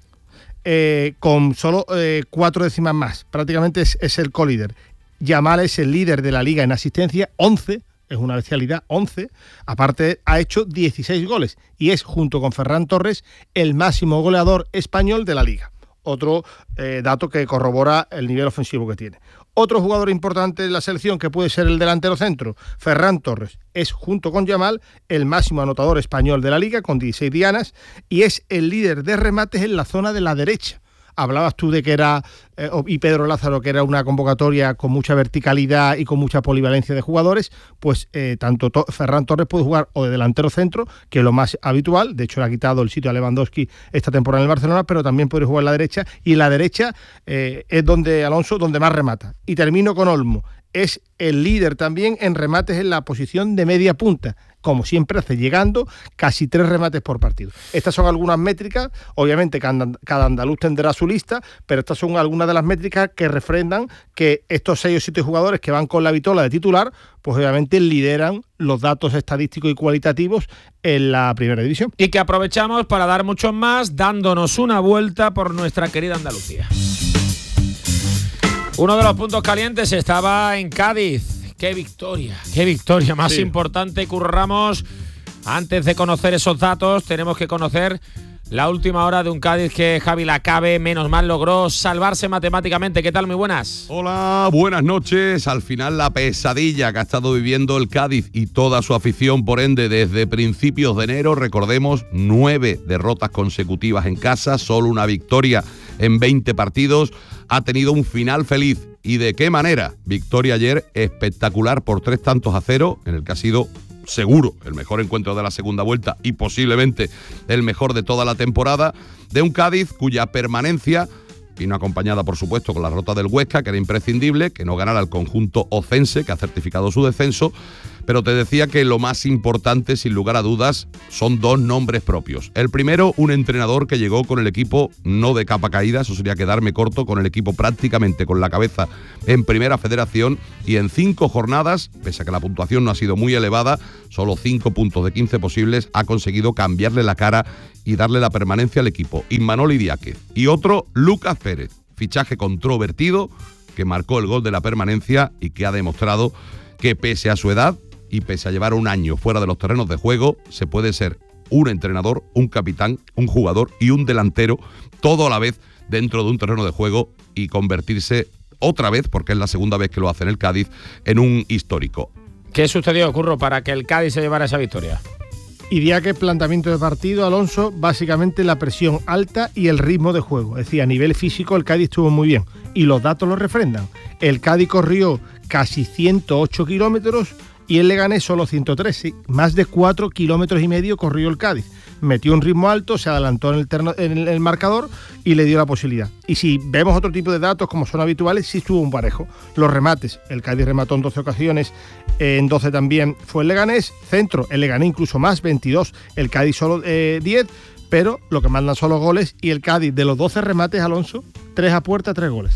Eh, con solo eh, cuatro décimas más, prácticamente es, es el colíder. Yamal es el líder de la liga en asistencia, once, es una bestialidad, once. Aparte, ha hecho dieciséis goles y es, junto con Ferran Torres, el máximo goleador español de la liga. Otro eh, dato que corrobora el nivel ofensivo que tiene. Otro jugador importante de la selección, que puede ser el delantero centro, Ferran Torres, es, junto con Yamal, el máximo anotador español de la liga, con dieciséis dianas, y es el líder de remates en la zona de la derecha. Hablabas tú de que era, eh, y Pedro Lázaro, que era una convocatoria con mucha verticalidad y con mucha polivalencia de jugadores, pues eh, tanto to- Ferran Torres puede jugar o de delantero centro, que es lo más habitual, de hecho le ha quitado el sitio a Lewandowski esta temporada en el Barcelona, pero también puede jugar en la derecha, y en la derecha eh, es donde Alonso, donde más remata. Y termino con Olmo, es el líder también en remates en la posición de media punta, como siempre hace, llegando casi tres remates por partido. Estas son algunas métricas, obviamente cada andaluz tendrá su lista, pero estas son algunas de las métricas que refrendan que estos seis o siete jugadores que van con la vitola de titular, pues obviamente lideran los datos estadísticos y cualitativos en la primera división. Y que aprovechamos para dar muchos más, dándonos una vuelta por nuestra querida Andalucía. Uno de los puntos calientes estaba en Cádiz. qué victoria, qué victoria más sí. importante, Curro Ramos. Antes de conocer esos datos, tenemos que conocer la última hora de un Cádiz que Javi Lacabe, menos mal, logró salvarse matemáticamente. ¿Qué tal? Muy buenas. Hola, buenas noches. Al final la pesadilla que ha estado viviendo el Cádiz y toda su afición, por ende, desde principios de enero. Recordemos, nueve derrotas consecutivas en casa, solo una victoria en veinte partidos. Ha tenido un final feliz. ¿Y de qué manera? Victoria ayer espectacular por tres tantos a cero, en el que ha sido seguro el mejor encuentro de la segunda vuelta y posiblemente el mejor de toda la temporada, de un Cádiz cuya permanencia vino acompañada, por supuesto, con la derrota del Huesca, que era imprescindible, que no ganara el conjunto ocense, que ha certificado su descenso. Pero te decía que lo más importante, sin lugar a dudas, son dos nombres propios. El primero, un entrenador que llegó con el equipo no de capa caída, eso sería quedarme corto, con el equipo prácticamente con la cabeza en Primera Federación, y en cinco jornadas, pese a que la puntuación no ha sido muy elevada, solo cinco puntos de quince posibles, ha conseguido cambiarle la cara y darle la permanencia al equipo. Imanol Idiáquez. Y otro, Lucas Pérez, fichaje controvertido, que marcó el gol de la permanencia y que ha demostrado que pese a su edad y pese a llevar un año fuera de los terrenos de juego, se puede ser un entrenador, un capitán, un jugador y un delantero, todo a la vez dentro de un terreno de juego, y convertirse otra vez, porque es la segunda vez que lo hace en el Cádiz, en un histórico. ¿Qué sucedió, Curro, para que el Cádiz se llevara esa victoria? Idiáquez, planteamiento de partido, Alonso, básicamente la presión alta y el ritmo de juego. Es decir, a nivel físico el Cádiz estuvo muy bien y los datos lo refrendan. El Cádiz corrió casi ciento ocho kilómetros y el Leganés solo ciento trece, más de cuatro kilómetros y medio corrió el Cádiz. Metió un ritmo alto, se adelantó en el, terno, en el marcador y le dio la posibilidad. Y si vemos otro tipo de datos como son habituales, sí estuvo un parejo. Los remates, el Cádiz remató en doce ocasiones, en doce también fue el Leganés. Centro, el Leganés incluso más, veintidós, el Cádiz solo eh, diez, pero lo que mandan son los goles, y el Cádiz de los doce remates, Alonso, tres a puerta, tres goles.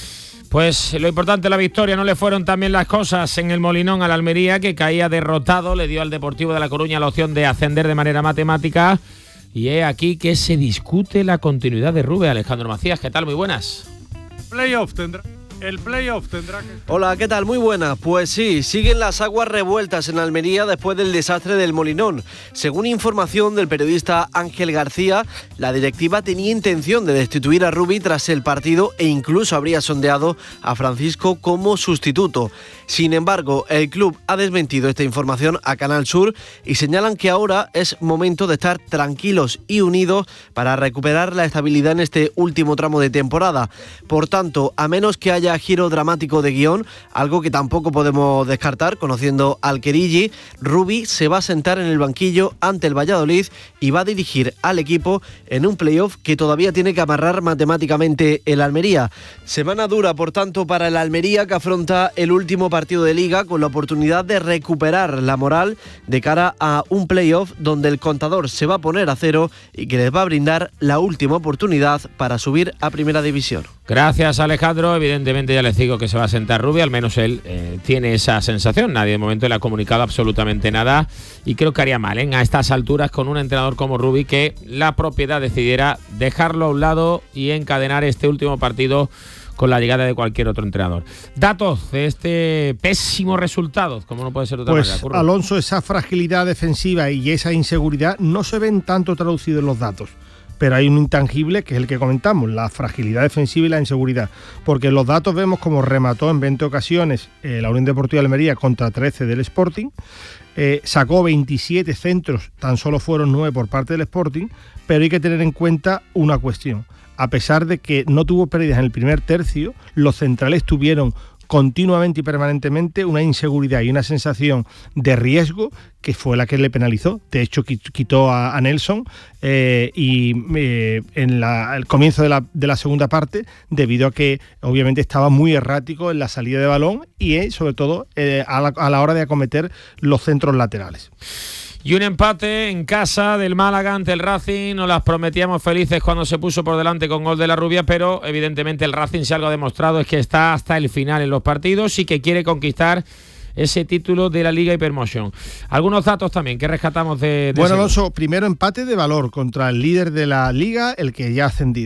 Pues lo importante, la victoria. No le fueron tan bien las cosas en el Molinón al Almería, que caía derrotado, le dio al Deportivo de La Coruña la opción de ascender de manera matemática, y es aquí que se discute la continuidad de Rubén. Alejandro Macías, ¿qué tal? Muy buenas. Playoff tendrá. El playoff tendrá que... Hola, ¿qué tal? Muy buena. Pues sí, siguen las aguas revueltas en Almería después del desastre del Molinón. Según información del periodista Ángel García, la directiva tenía intención de destituir a Rubi tras el partido e incluso habría sondeado a Francisco como sustituto. Sin embargo, el club ha desmentido esta información a Canal Sur y señalan que ahora es momento de estar tranquilos y unidos para recuperar la estabilidad en este último tramo de temporada. Por tanto, a menos que haya giro dramático de guión, algo que tampoco podemos descartar conociendo al Querilli, Rubi se va a sentar en el banquillo ante el Valladolid y va a dirigir al equipo en un playoff que todavía tiene que amarrar matemáticamente el Almería. Semana dura, por tanto, para el Almería, que afronta el último partido de Liga con la oportunidad de recuperar la moral de cara a un playoff donde el contador se va a poner a cero y que les va a brindar la última oportunidad para subir a Primera División. Gracias, Alejandro. Evidentemente ya les digo que se va a sentar Rubi, al menos él eh, tiene esa sensación. Nadie de momento le ha comunicado absolutamente nada y creo que haría mal, ¿eh?, a estas alturas con un entrenador como Rubi, que la propiedad decidiera dejarlo a un lado y encadenar este último partido con la llegada de cualquier otro entrenador. Datos de este pésimo resultado, como no puede ser de otra pues, manera. Curro. Alonso, esa fragilidad defensiva y esa inseguridad no se ven tanto traducidos en los datos. Pero hay un intangible que es el que comentamos, la fragilidad defensiva y la inseguridad. Porque en los datos vemos como remató en veinte ocasiones eh, la Unión Deportiva de Almería contra trece del Sporting, eh, sacó veintisiete centros, tan solo fueron nueve por parte del Sporting, pero hay que tener en cuenta una cuestión. A pesar de que no tuvo pérdidas en el primer tercio, los centrales tuvieron continuamente y permanentemente una inseguridad y una sensación de riesgo que fue la que le penalizó. De hecho, quitó a, a Nelson eh, y eh, en la, el comienzo de la, de la segunda parte, debido a que obviamente estaba muy errático en la salida de balón y eh, sobre todo eh, a, la, a la hora de acometer los centros laterales. Y un empate en casa del Málaga ante el Racing. Nos las prometíamos felices cuando se puso por delante con gol de la Rubia, pero evidentemente el Racing, si algo ha demostrado, es que está hasta el final en los partidos y que quiere conquistar ese título de la Liga Hypermotion. Algunos datos también que rescatamos de... de bueno, Alonso, primero empate de valor contra el líder de la Liga, el que ya ha ascendido.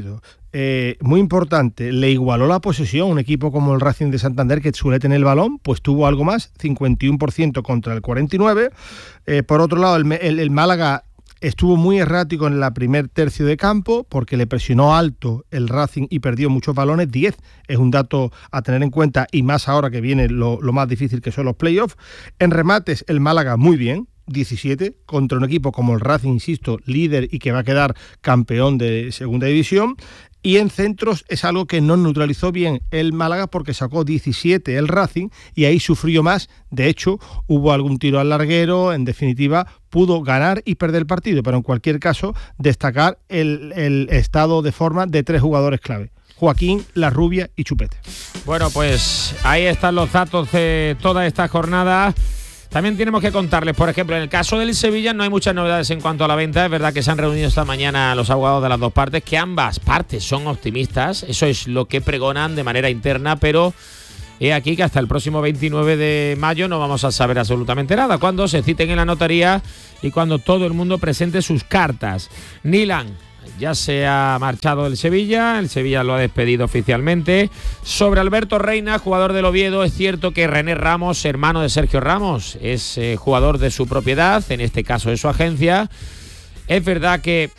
Eh, muy importante, le igualó la posesión un equipo como el Racing de Santander, que suele tener el balón, pues tuvo algo más, cincuenta y uno por ciento contra el cuarenta y nueve por ciento. Eh, por otro lado, el, el, el Málaga estuvo muy errático en la primer tercio de campo porque le presionó alto el Racing y perdió muchos balones. diez es un dato a tener en cuenta, y más ahora que viene lo, lo más difícil, que son los playoffs. En remates, el Málaga muy bien, diecisiete, contra un equipo como el Racing, insisto, líder y que va a quedar campeón de segunda división. Y en centros es algo que no neutralizó bien el Málaga porque sacó diecisiete el Racing y ahí sufrió más. De hecho, hubo algún tiro al larguero. En definitiva, pudo ganar y perder el partido, pero en cualquier caso, destacar el, el estado de forma de tres jugadores clave: Joaquín, La Rubia y Chupete. Bueno, pues ahí están los datos de toda esta jornada. También tenemos que contarles, por ejemplo, en el caso del Sevilla no hay muchas novedades en cuanto a la venta. Es verdad que se han reunido esta mañana los abogados de las dos partes, que ambas partes son optimistas. Eso es lo que pregonan de manera interna, pero he aquí que hasta el próximo veintinueve de mayo no vamos a saber absolutamente nada, cuando se citen en la notaría y cuando todo el mundo presente sus cartas. Nilan ya se ha marchado del Sevilla, el Sevilla lo ha despedido oficialmente. Sobre Alberto Reina, jugador del Oviedo, es cierto que René Ramos, hermano de Sergio Ramos, es eh, jugador de su propiedad, en este caso de su agencia. Es verdad que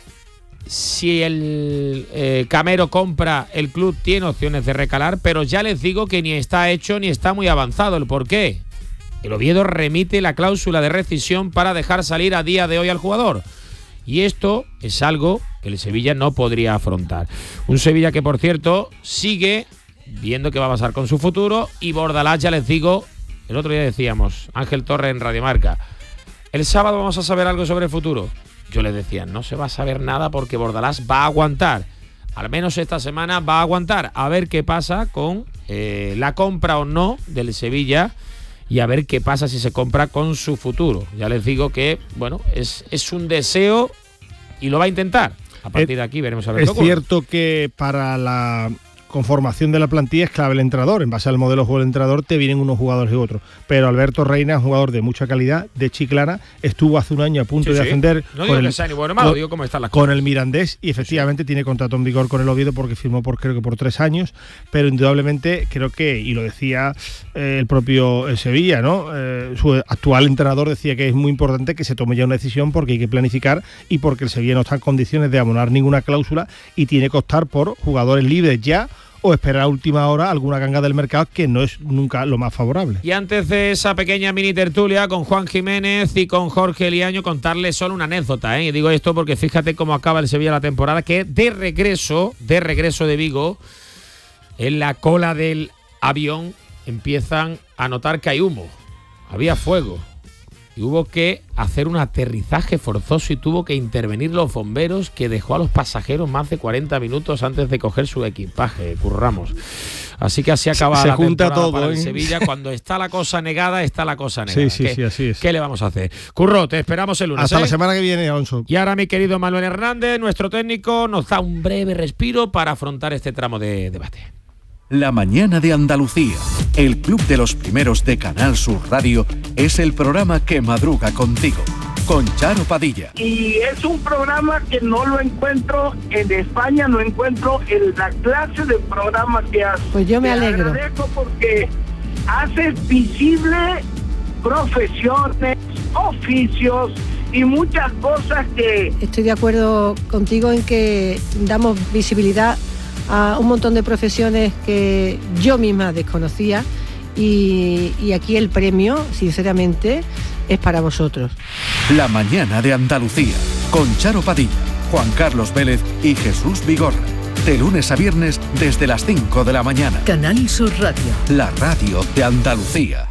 si el eh, Camero compra, el club tiene opciones de recalar, pero ya les digo que ni está hecho ni está muy avanzado. ¿El por qué? El Oviedo remite la cláusula de rescisión para dejar salir a día de hoy al jugador. Y esto es algo que el Sevilla no podría afrontar. Un Sevilla que, por cierto, sigue viendo qué va a pasar con su futuro. Y Bordalás, ya les digo, el otro día decíamos, Ángel Torres en Radio Marca, el sábado vamos a saber algo sobre el futuro. Yo les decía, no se va a saber nada porque Bordalás va a aguantar. Al menos esta semana va a aguantar. A ver qué pasa con eh, la compra o no del Sevilla. Y a ver qué pasa si se compra con su futuro. Ya les digo que, bueno, es, es un deseo y lo va a intentar. A partir de aquí veremos a ver qué ocurre. Es cierto que para la conformación de la plantilla es clave el entrenador. En base al modelo de juego del entrenador te vienen unos jugadores y otros. Pero Alberto Reina es un jugador de mucha calidad, de Chiclana. Estuvo hace un año a punto sí, de sí. ascender no digo con, que el, sea ni bueno o malo, con, digo cómo están las con cosas. el Mirandés y efectivamente sí. tiene contrato en vigor con el Oviedo porque firmó por creo que por tres años. Pero indudablemente creo que, y lo decía eh, el propio eh, Sevilla, ¿no? Eh, su actual entrenador decía que es muy importante que se tome ya una decisión porque hay que planificar y porque el Sevilla no está en condiciones de abonar ninguna cláusula y tiene que optar por jugadores libres ya o esperar a última hora alguna ganga del mercado, que no es nunca lo más favorable. Y antes de esa pequeña mini tertulia con Juan Jiménez y con Jorge Liaño, contarles solo una anécdota, ¿eh? Y digo esto porque fíjate cómo acaba el Sevilla la temporada, que de regreso, de regreso de Vigo, en la cola del avión empiezan a notar que hay humo, había fuego. Y hubo que hacer un aterrizaje forzoso y tuvo que intervenir los bomberos, que dejó a los pasajeros más de cuarenta minutos antes de coger su equipaje, Curramos. Así que así acaba se, se la junta temporada todo, para ¿eh? el Sevilla. Cuando está la cosa negada, está la cosa negada. Sí, sí, ¿Qué, sí, así es. ¿Qué le vamos a hacer? Curro, te esperamos el lunes. Hasta ¿eh? la semana que viene, Alonso. Y ahora mi querido Manuel Hernández, nuestro técnico, nos da un breve respiro para afrontar este tramo de debate. La mañana de Andalucía, el club de los primeros de Canal Sur Radio, es el programa que madruga contigo, con Charo Padilla. Y es un programa que no lo encuentro en España, no encuentro en la clase de programa que hace. Pues yo me Te alegro. agradezco porque hace visible profesiones, oficios y muchas cosas que... Estoy de acuerdo contigo en que damos visibilidad a un montón de profesiones que yo misma desconocía y, y aquí el premio, sinceramente, es para vosotros. La mañana de Andalucía, con Charo Padilla, Juan Carlos Vélez y Jesús Vigorra. De lunes a viernes desde las cinco de la mañana. Canal Sur Radio. La radio de Andalucía.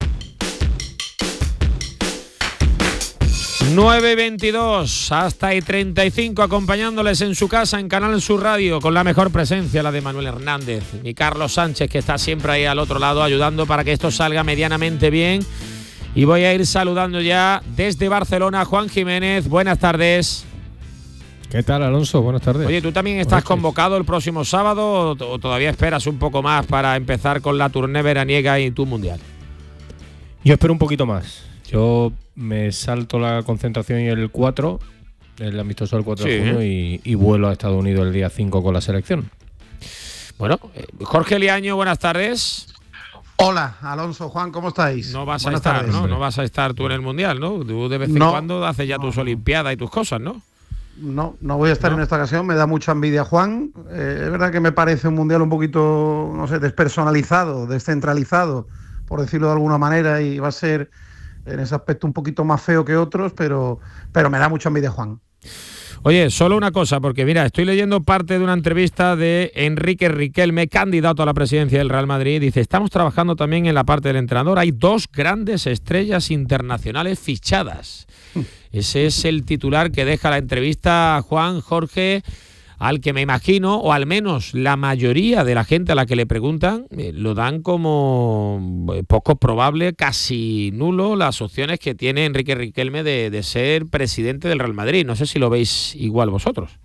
nueve veintidós hasta y treinta y cinco, acompañándoles en su casa en Canal Sur Radio, con la mejor presencia, la de Manuel Hernández y Carlos Sánchez, que está siempre ahí al otro lado ayudando para que esto salga medianamente bien. Y voy a ir saludando ya desde Barcelona a Juan Jiménez. Buenas tardes. ¿Qué tal, Alonso? Buenas tardes. Oye, ¿tú también estás convocado el próximo sábado o, o todavía esperas un poco más para empezar con la tournée veraniega y tu mundial? Yo espero un poquito más. Yo me salto la concentración y el cuatro el amistoso del cuatro Sí. de junio y, y vuelo a Estados Unidos el día cinco con la selección. Bueno, eh, Jorge Liaño, buenas tardes. Hola, Alonso, Juan, ¿cómo estáis? No vas Buenas a estar, tardes. ¿no? No vas a estar tú en el Mundial, ¿no? Tú de vez en No, cuando haces ya tus olimpiadas y tus cosas, ¿no? No, no voy a estar ¿No? en esta ocasión, me da mucha envidia, Juan. Eh, es verdad que me parece un mundial un poquito, no sé, despersonalizado, descentralizado, por decirlo de alguna manera, y va a ser en ese aspecto un poquito más feo que otros, pero, pero me da mucha envidia, Juan. Oye, solo una cosa, porque mira, estoy leyendo parte de una entrevista de Enrique Riquelme, candidato a la presidencia del Real Madrid. Dice, estamos trabajando también en la parte del entrenador. Hay dos grandes estrellas internacionales fichadas. Ese es el titular que deja la entrevista Juan Jorge, al que me imagino, o al menos la mayoría de la gente a la que le preguntan, eh, lo dan como eh, poco probable, casi nulo, las opciones que tiene Enrique Riquelme de, de ser presidente del Real Madrid. No sé si lo veis igual vosotros.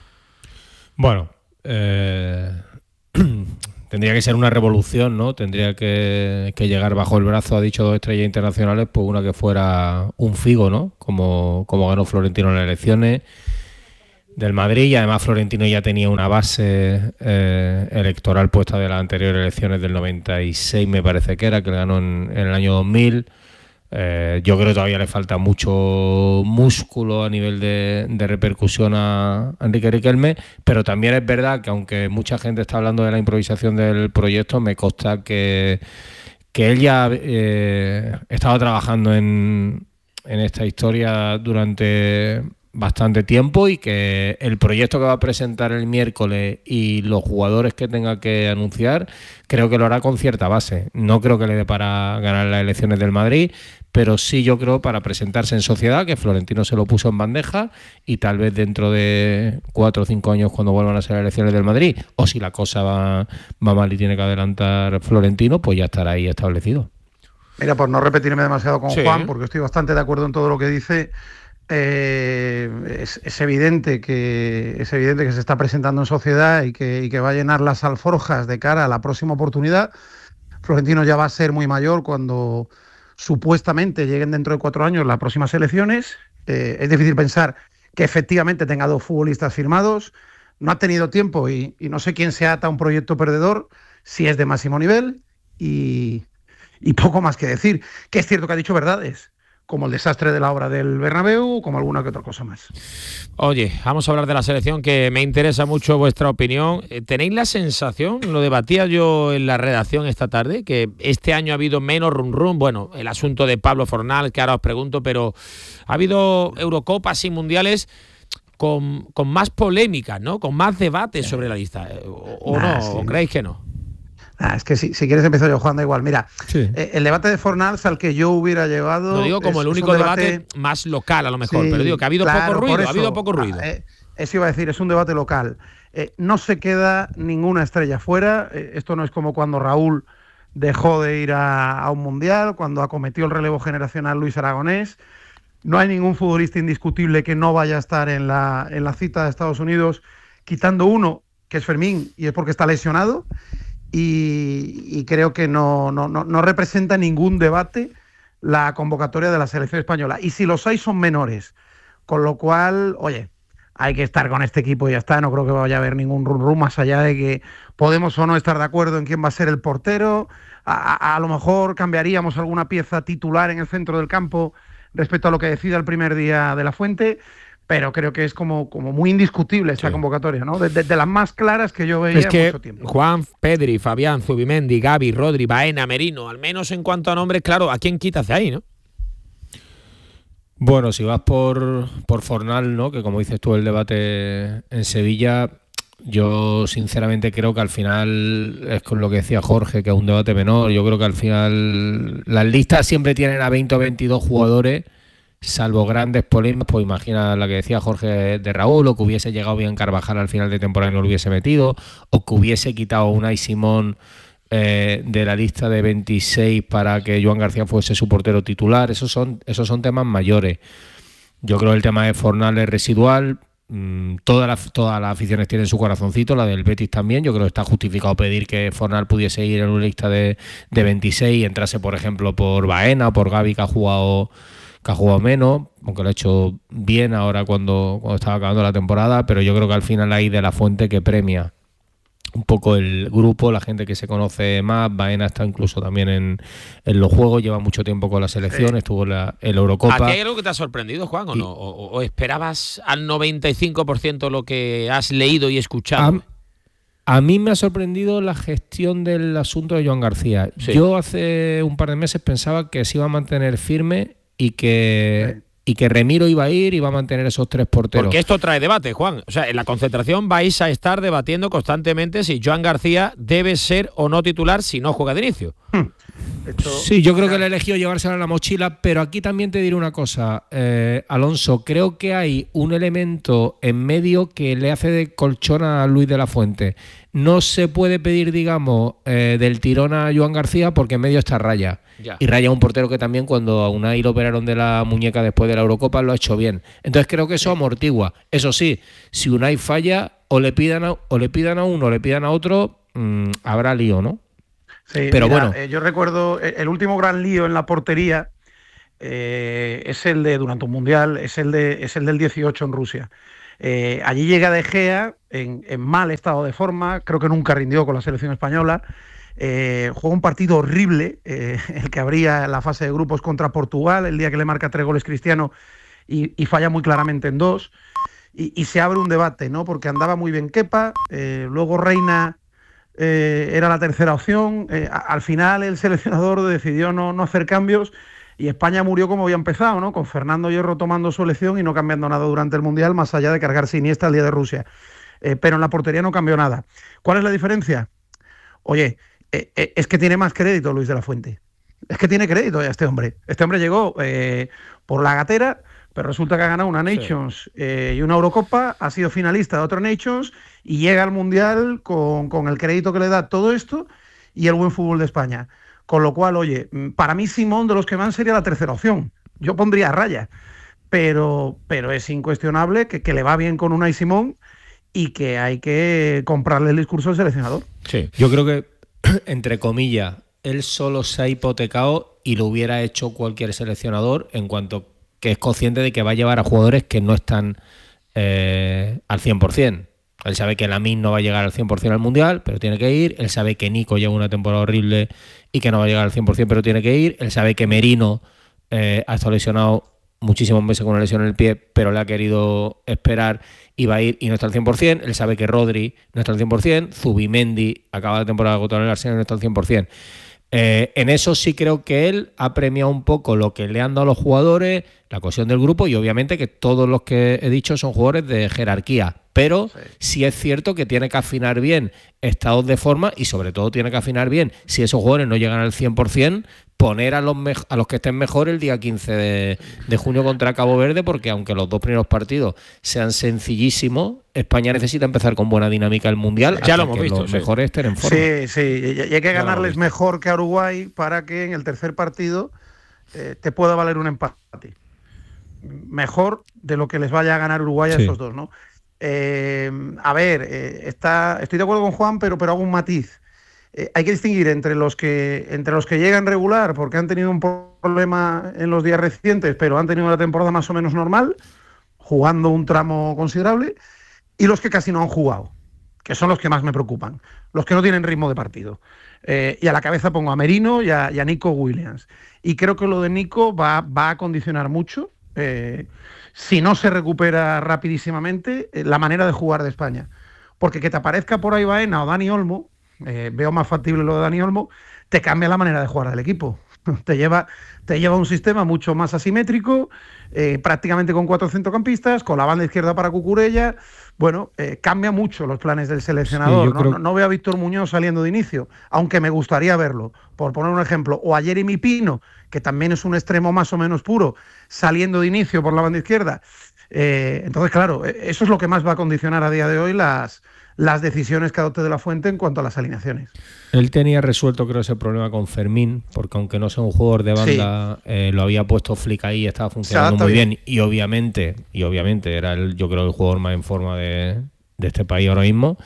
Bueno, eh, tendría que ser una revolución, ¿no? Tendría que, que llegar bajo el brazo, ha dicho dos estrellas internacionales, pues una que fuera un Figo, ¿no? Como, como ganó Florentino en las elecciones del Madrid, y además Florentino ya tenía una base eh, electoral puesta de las anteriores elecciones del noventa y seis, me parece que era, que ganó en, en el año dos mil. Eh, yo creo que todavía le falta mucho músculo a nivel de, de repercusión a Enrique Riquelme, pero también es verdad que aunque mucha gente está hablando de la improvisación del proyecto, me consta que, que él ya eh, estaba trabajando en, en esta historia durante bastante tiempo, y que el proyecto que va a presentar el miércoles y los jugadores que tenga que anunciar, creo que lo hará con cierta base. No creo que le dé para ganar las elecciones del Madrid, pero sí yo creo para presentarse en sociedad, que Florentino se lo puso en bandeja, y tal vez dentro de cuatro o cinco años, cuando vuelvan a ser las elecciones del Madrid, o si la cosa va, va mal y tiene que adelantar Florentino, pues ya estará ahí establecido. Mira, por no repetirme demasiado con Sí. Juan, porque estoy bastante de acuerdo en todo lo que dice. Eh, es, es evidente que es evidente que se está presentando en sociedad y que, y que va a llenar las alforjas de cara a la próxima oportunidad. Florentino ya va a ser muy mayor cuando supuestamente lleguen dentro de cuatro años las próximas elecciones. Eh, es difícil pensar que efectivamente tenga dos futbolistas firmados. No ha tenido tiempo y, y no sé quién se ata a un proyecto perdedor, si es de máximo nivel, y, y poco más que decir. Que es cierto que ha dicho verdades, como el desastre de la obra del Bernabéu, como alguna que otra cosa más. Oye, vamos a hablar de la selección, que me interesa mucho vuestra opinión. Eh, ¿Tenéis la sensación, lo debatía yo en la redacción esta tarde, que este año ha habido menos rum rum? Bueno, el asunto de Pablo Fornal, que ahora os pregunto, pero ha habido Eurocopas y Mundiales con, con más polémicas, ¿no? Con más debate sobre la lista. ¿O, o Nah, no? sí. ¿O creéis que no? Ah, es que si, si quieres empezar yo, Juan, da igual. Mira, Sí. eh, el debate de Fornals al que yo hubiera llevado... Lo digo como es- el es único un debate, más local a lo mejor, Sí, pero digo que ha habido claro, poco por ruido, eso. ha habido poco ruido. Ah, eh, eso iba a decir, es un debate local. Eh, no se queda ninguna estrella fuera. Eh, esto no es como cuando Raúl dejó de ir a, a un mundial, cuando acometió el relevo generacional Luis Aragonés. No hay ningún futbolista indiscutible que no vaya a estar en la, en la cita de Estados Unidos, quitando uno, que es Fermín, y es porque está lesionado. Y, y creo que no, no, no, no representa ningún debate la convocatoria de la selección española. Y si los hay, son menores. Con lo cual, oye, hay que estar con este equipo y ya está. No creo que vaya a haber ningún rum rum más allá de que podemos o no estar de acuerdo en quién va a ser el portero. A, a, a lo mejor cambiaríamos alguna pieza titular en el centro del campo respecto a lo que decida el primer día de la Fuente. Pero creo que es como, como muy indiscutible esta convocatoria, ¿no? De, de, de las más claras que yo veía Es que mucho tiempo. Juan, Pedri, Fabián, Zubimendi, Gavi, Rodri, Baena, Merino, al menos en cuanto a nombres, claro, ¿a quién quitas de ahí, no? Bueno, si vas por, por Fornal, ¿no? Que como dices tú, el debate en Sevilla, yo sinceramente creo que al final es con lo que decía Jorge, que es un debate menor. Yo creo que al final las listas siempre tienen a veinte o veintidós jugadores, salvo grandes polémicas. Pues imagina la que decía Jorge de Raúl, o que hubiese llegado bien Carvajal al final de temporada y no lo hubiese metido, o que hubiese quitado a Unai Simón eh, de la lista de veintiséis para que Joan García fuese su portero titular. Esos son, esos son temas mayores. Yo creo que el tema de Fornal es residual. Mm, todas las todas las aficiones tienen su corazoncito, la del Betis también. Yo creo que está justificado pedir que Fornal pudiese ir en una lista de, de veintiséis y entrase, por ejemplo, por Baena o por Gavi, que ha jugado que ha jugado menos, aunque lo ha hecho bien ahora cuando, cuando estaba acabando la temporada, pero yo creo que al final hay de la fuente que premia un poco el grupo, la gente que se conoce más. Baena está incluso también en, en los juegos, lleva mucho tiempo con la selección, sí. estuvo en la, en la Eurocopa. ¿Aquí hay algo que te ha sorprendido, Juan, o y, no? ¿O, o esperabas al noventa y cinco por ciento lo que has leído y escuchado? A, a mí me ha sorprendido la gestión del asunto de Joan García. Sí. Yo hace un par de meses pensaba que se iba a mantener firme y que... Sí. Y que Remiro iba a ir y va a mantener esos tres porteros. Porque esto trae debate, Juan. O sea, en la concentración vais a estar debatiendo constantemente si Joan García debe ser o no titular si no juega de inicio. Esto... Sí, yo creo que le ha elegido llevársela en la mochila, pero aquí también te diré una cosa, eh, Alonso. Creo que hay un elemento en medio que le hace de colchón a Luis de la Fuente. No se puede pedir, digamos, eh, del tirón a Joan García porque en medio está Raya. Ya. Y Raya es un portero que también cuando a Unai lo operaron de la muñeca después de la Eurocopa lo ha hecho bien. Entonces creo que eso amortigua. Eso sí, si Unai falla o le pidan a, o le pidan a uno o le pidan a otro, mmm, habrá lío, ¿no? Sí, pero mira, bueno. Eh, yo recuerdo el último gran lío en la portería eh, es el de durante un mundial, es el de es el del dieciocho en Rusia. Eh, allí llega De Gea en, en mal estado de forma, creo que nunca rindió con la selección española. Eh, juega un partido horrible, eh, el que habría la fase de grupos contra Portugal, el día que le marca tres goles Cristiano y, y falla muy claramente en dos. Y, y se abre un debate, ¿no? Porque andaba muy bien Kepa, eh, luego Reina eh, era la tercera opción. Eh, a, al final el seleccionador decidió no, no hacer cambios y España murió como había empezado, ¿no? Con Fernando Hierro tomando su elección y no cambiando nada durante el Mundial, más allá de cargarse Iniesta el día de Rusia. Eh, pero en la portería no cambió nada. ¿Cuál es la diferencia? Oye, eh, eh, es que tiene más crédito Luis de la Fuente. Es que tiene crédito ya este hombre. Este hombre llegó eh, por la gatera, pero resulta que ha ganado una Nations sí. eh, y una Eurocopa, ha sido finalista de otra Nations y llega al Mundial con, con el crédito que le da todo esto y el buen fútbol de España. Con lo cual, oye, para mí Simón de los que van sería la tercera opción. Yo pondría a Raya, pero, pero es incuestionable que, que le va bien con Unai Simón y que hay que comprarle el discurso al seleccionador. Sí, yo creo que, entre comillas, él solo se ha hipotecado y lo hubiera hecho cualquier seleccionador en cuanto que es consciente de que va a llevar a jugadores que no están eh, al cien por ciento. Él sabe que Lamine no va a llegar al cien por ciento al Mundial, pero tiene que ir. Él sabe que Nico lleva una temporada horrible y que no va a llegar al cien por ciento, pero tiene que ir. Él sabe que Merino eh, ha estado lesionado muchísimos meses con una lesión en el pie, pero le ha querido esperar y va a ir y no está al cien por ciento. Él sabe que Rodri no está al cien por ciento. Zubimendi acaba la temporada agotada en el Arsenal y no está al cien por ciento. Eh, en eso sí creo que él ha premiado un poco lo que le han dado los jugadores, la cohesión del grupo y obviamente que todos los que he dicho son jugadores de jerarquía, pero sí, sí es cierto que tiene que afinar bien estados de forma y sobre todo tiene que afinar bien si esos jugadores no llegan al cien por ciento, poner a los, me- a los que estén mejor el día quince de, de junio contra Cabo Verde, porque aunque los dos primeros partidos sean sencillísimos, España necesita empezar con buena dinámica el Mundial. Ya lo hemos visto. Los sí. mejores estén en forma. Sí, sí, y hay que ganarles mejor que a Uruguay para que en el tercer partido eh, te pueda valer un empate. Mejor de lo que les vaya a ganar Uruguay a sí. esos dos, ¿no? Eh, a ver, eh, está, estoy de acuerdo con Juan, pero, pero hago un matiz. Eh, hay que distinguir entre los que entre los que llegan regular porque han tenido un problema en los días recientes, pero han tenido una temporada más o menos normal, jugando un tramo considerable, y los que casi no han jugado, que son los que más me preocupan, los que no tienen ritmo de partido. Eh, y a la cabeza pongo a Merino y a, y a Nico Williams. Y creo que lo de Nico va, va a condicionar mucho, eh, si no se recupera rapidísimamente, eh, la manera de jugar de España. Porque que te aparezca por ahí Baena o Dani Olmo, eh, veo más factible lo de Dani Olmo, te cambia la manera de jugar del equipo. Te lleva, te lleva a un sistema mucho más asimétrico, eh, prácticamente con cuatro centrocampistas, con la banda izquierda para Cucurella. Bueno, eh, cambia mucho los planes del seleccionador. Sí, ¿no? Creo... no, no veo a Víctor Muñoz saliendo de inicio, aunque me gustaría verlo, por poner un ejemplo. O a Jeremy Pino, que también es un extremo más o menos puro, saliendo de inicio por la banda izquierda. Eh, entonces, claro, eso es lo que más va a condicionar a día de hoy las... las decisiones que adopte de la Fuente en cuanto a las alineaciones. Él tenía resuelto, creo, ese problema con Fermín, porque aunque no sea un jugador de banda, sí. eh, lo había puesto Flick ahí y estaba funcionando muy bien. bien. Y obviamente, y obviamente era el, yo creo el jugador más en forma de, de este país ahora mismo.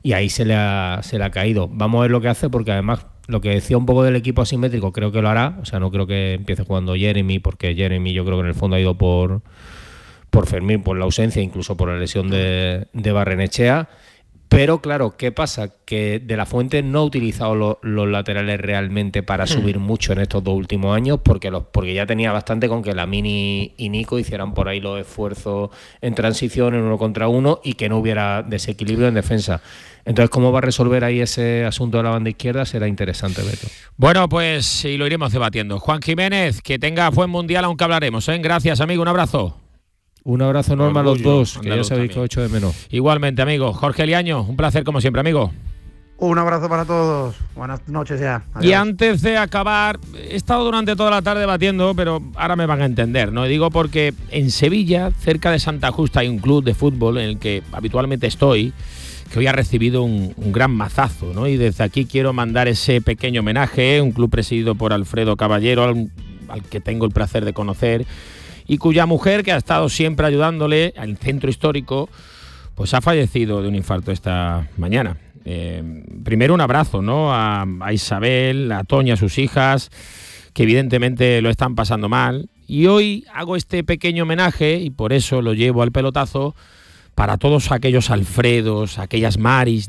y ahí se le ha, se le ha caído. Vamos a ver lo que hace, porque además lo que decía un poco del equipo asimétrico creo que lo hará, o sea, no creo que empiece jugando Jeremy, porque Jeremy yo creo que en el fondo ha ido por, por Fermín, por la ausencia, incluso por la lesión de, de Barrenechea. Pero claro, ¿qué pasa? Que De la Fuente no ha utilizado lo, los laterales realmente para subir mucho en estos dos últimos años, porque los porque ya tenía bastante con que Lamine y Nico hicieran por ahí los esfuerzos en transición, en uno contra uno, y que no hubiera desequilibrio en defensa. Entonces, ¿cómo va a resolver ahí ese asunto de la banda izquierda? Será interesante verlo. Bueno, pues y lo iremos debatiendo. Juan Jiménez, que tenga buen mundial, aunque hablaremos, ¿eh? Gracias, amigo, un abrazo. Un abrazo enorme a los dos, que ya sabéis que os echo de menos. Igualmente, amigo. Jorge Liaño, un placer como siempre, amigo. Un abrazo para todos. Buenas noches ya. Adiós. Y antes de acabar, he estado durante toda la tarde debatiendo, pero ahora me van a entender, ¿no? Digo porque en Sevilla, cerca de Santa Justa, hay un club de fútbol en el que habitualmente estoy, que hoy ha recibido un, un gran mazazo, ¿no? Y desde aquí quiero mandar ese pequeño homenaje, un club presidido por Alfredo Caballero, al, al que tengo el placer de conocer, y cuya mujer, que ha estado siempre ayudándole al centro histórico, pues ha fallecido de un infarto esta mañana. Eh, primero un abrazo, ¿no? A, a Isabel, a Toña, a sus hijas, que evidentemente lo están pasando mal. Y hoy hago este pequeño homenaje, y por eso lo llevo al pelotazo, para todos aquellos Alfredos, aquellas Maris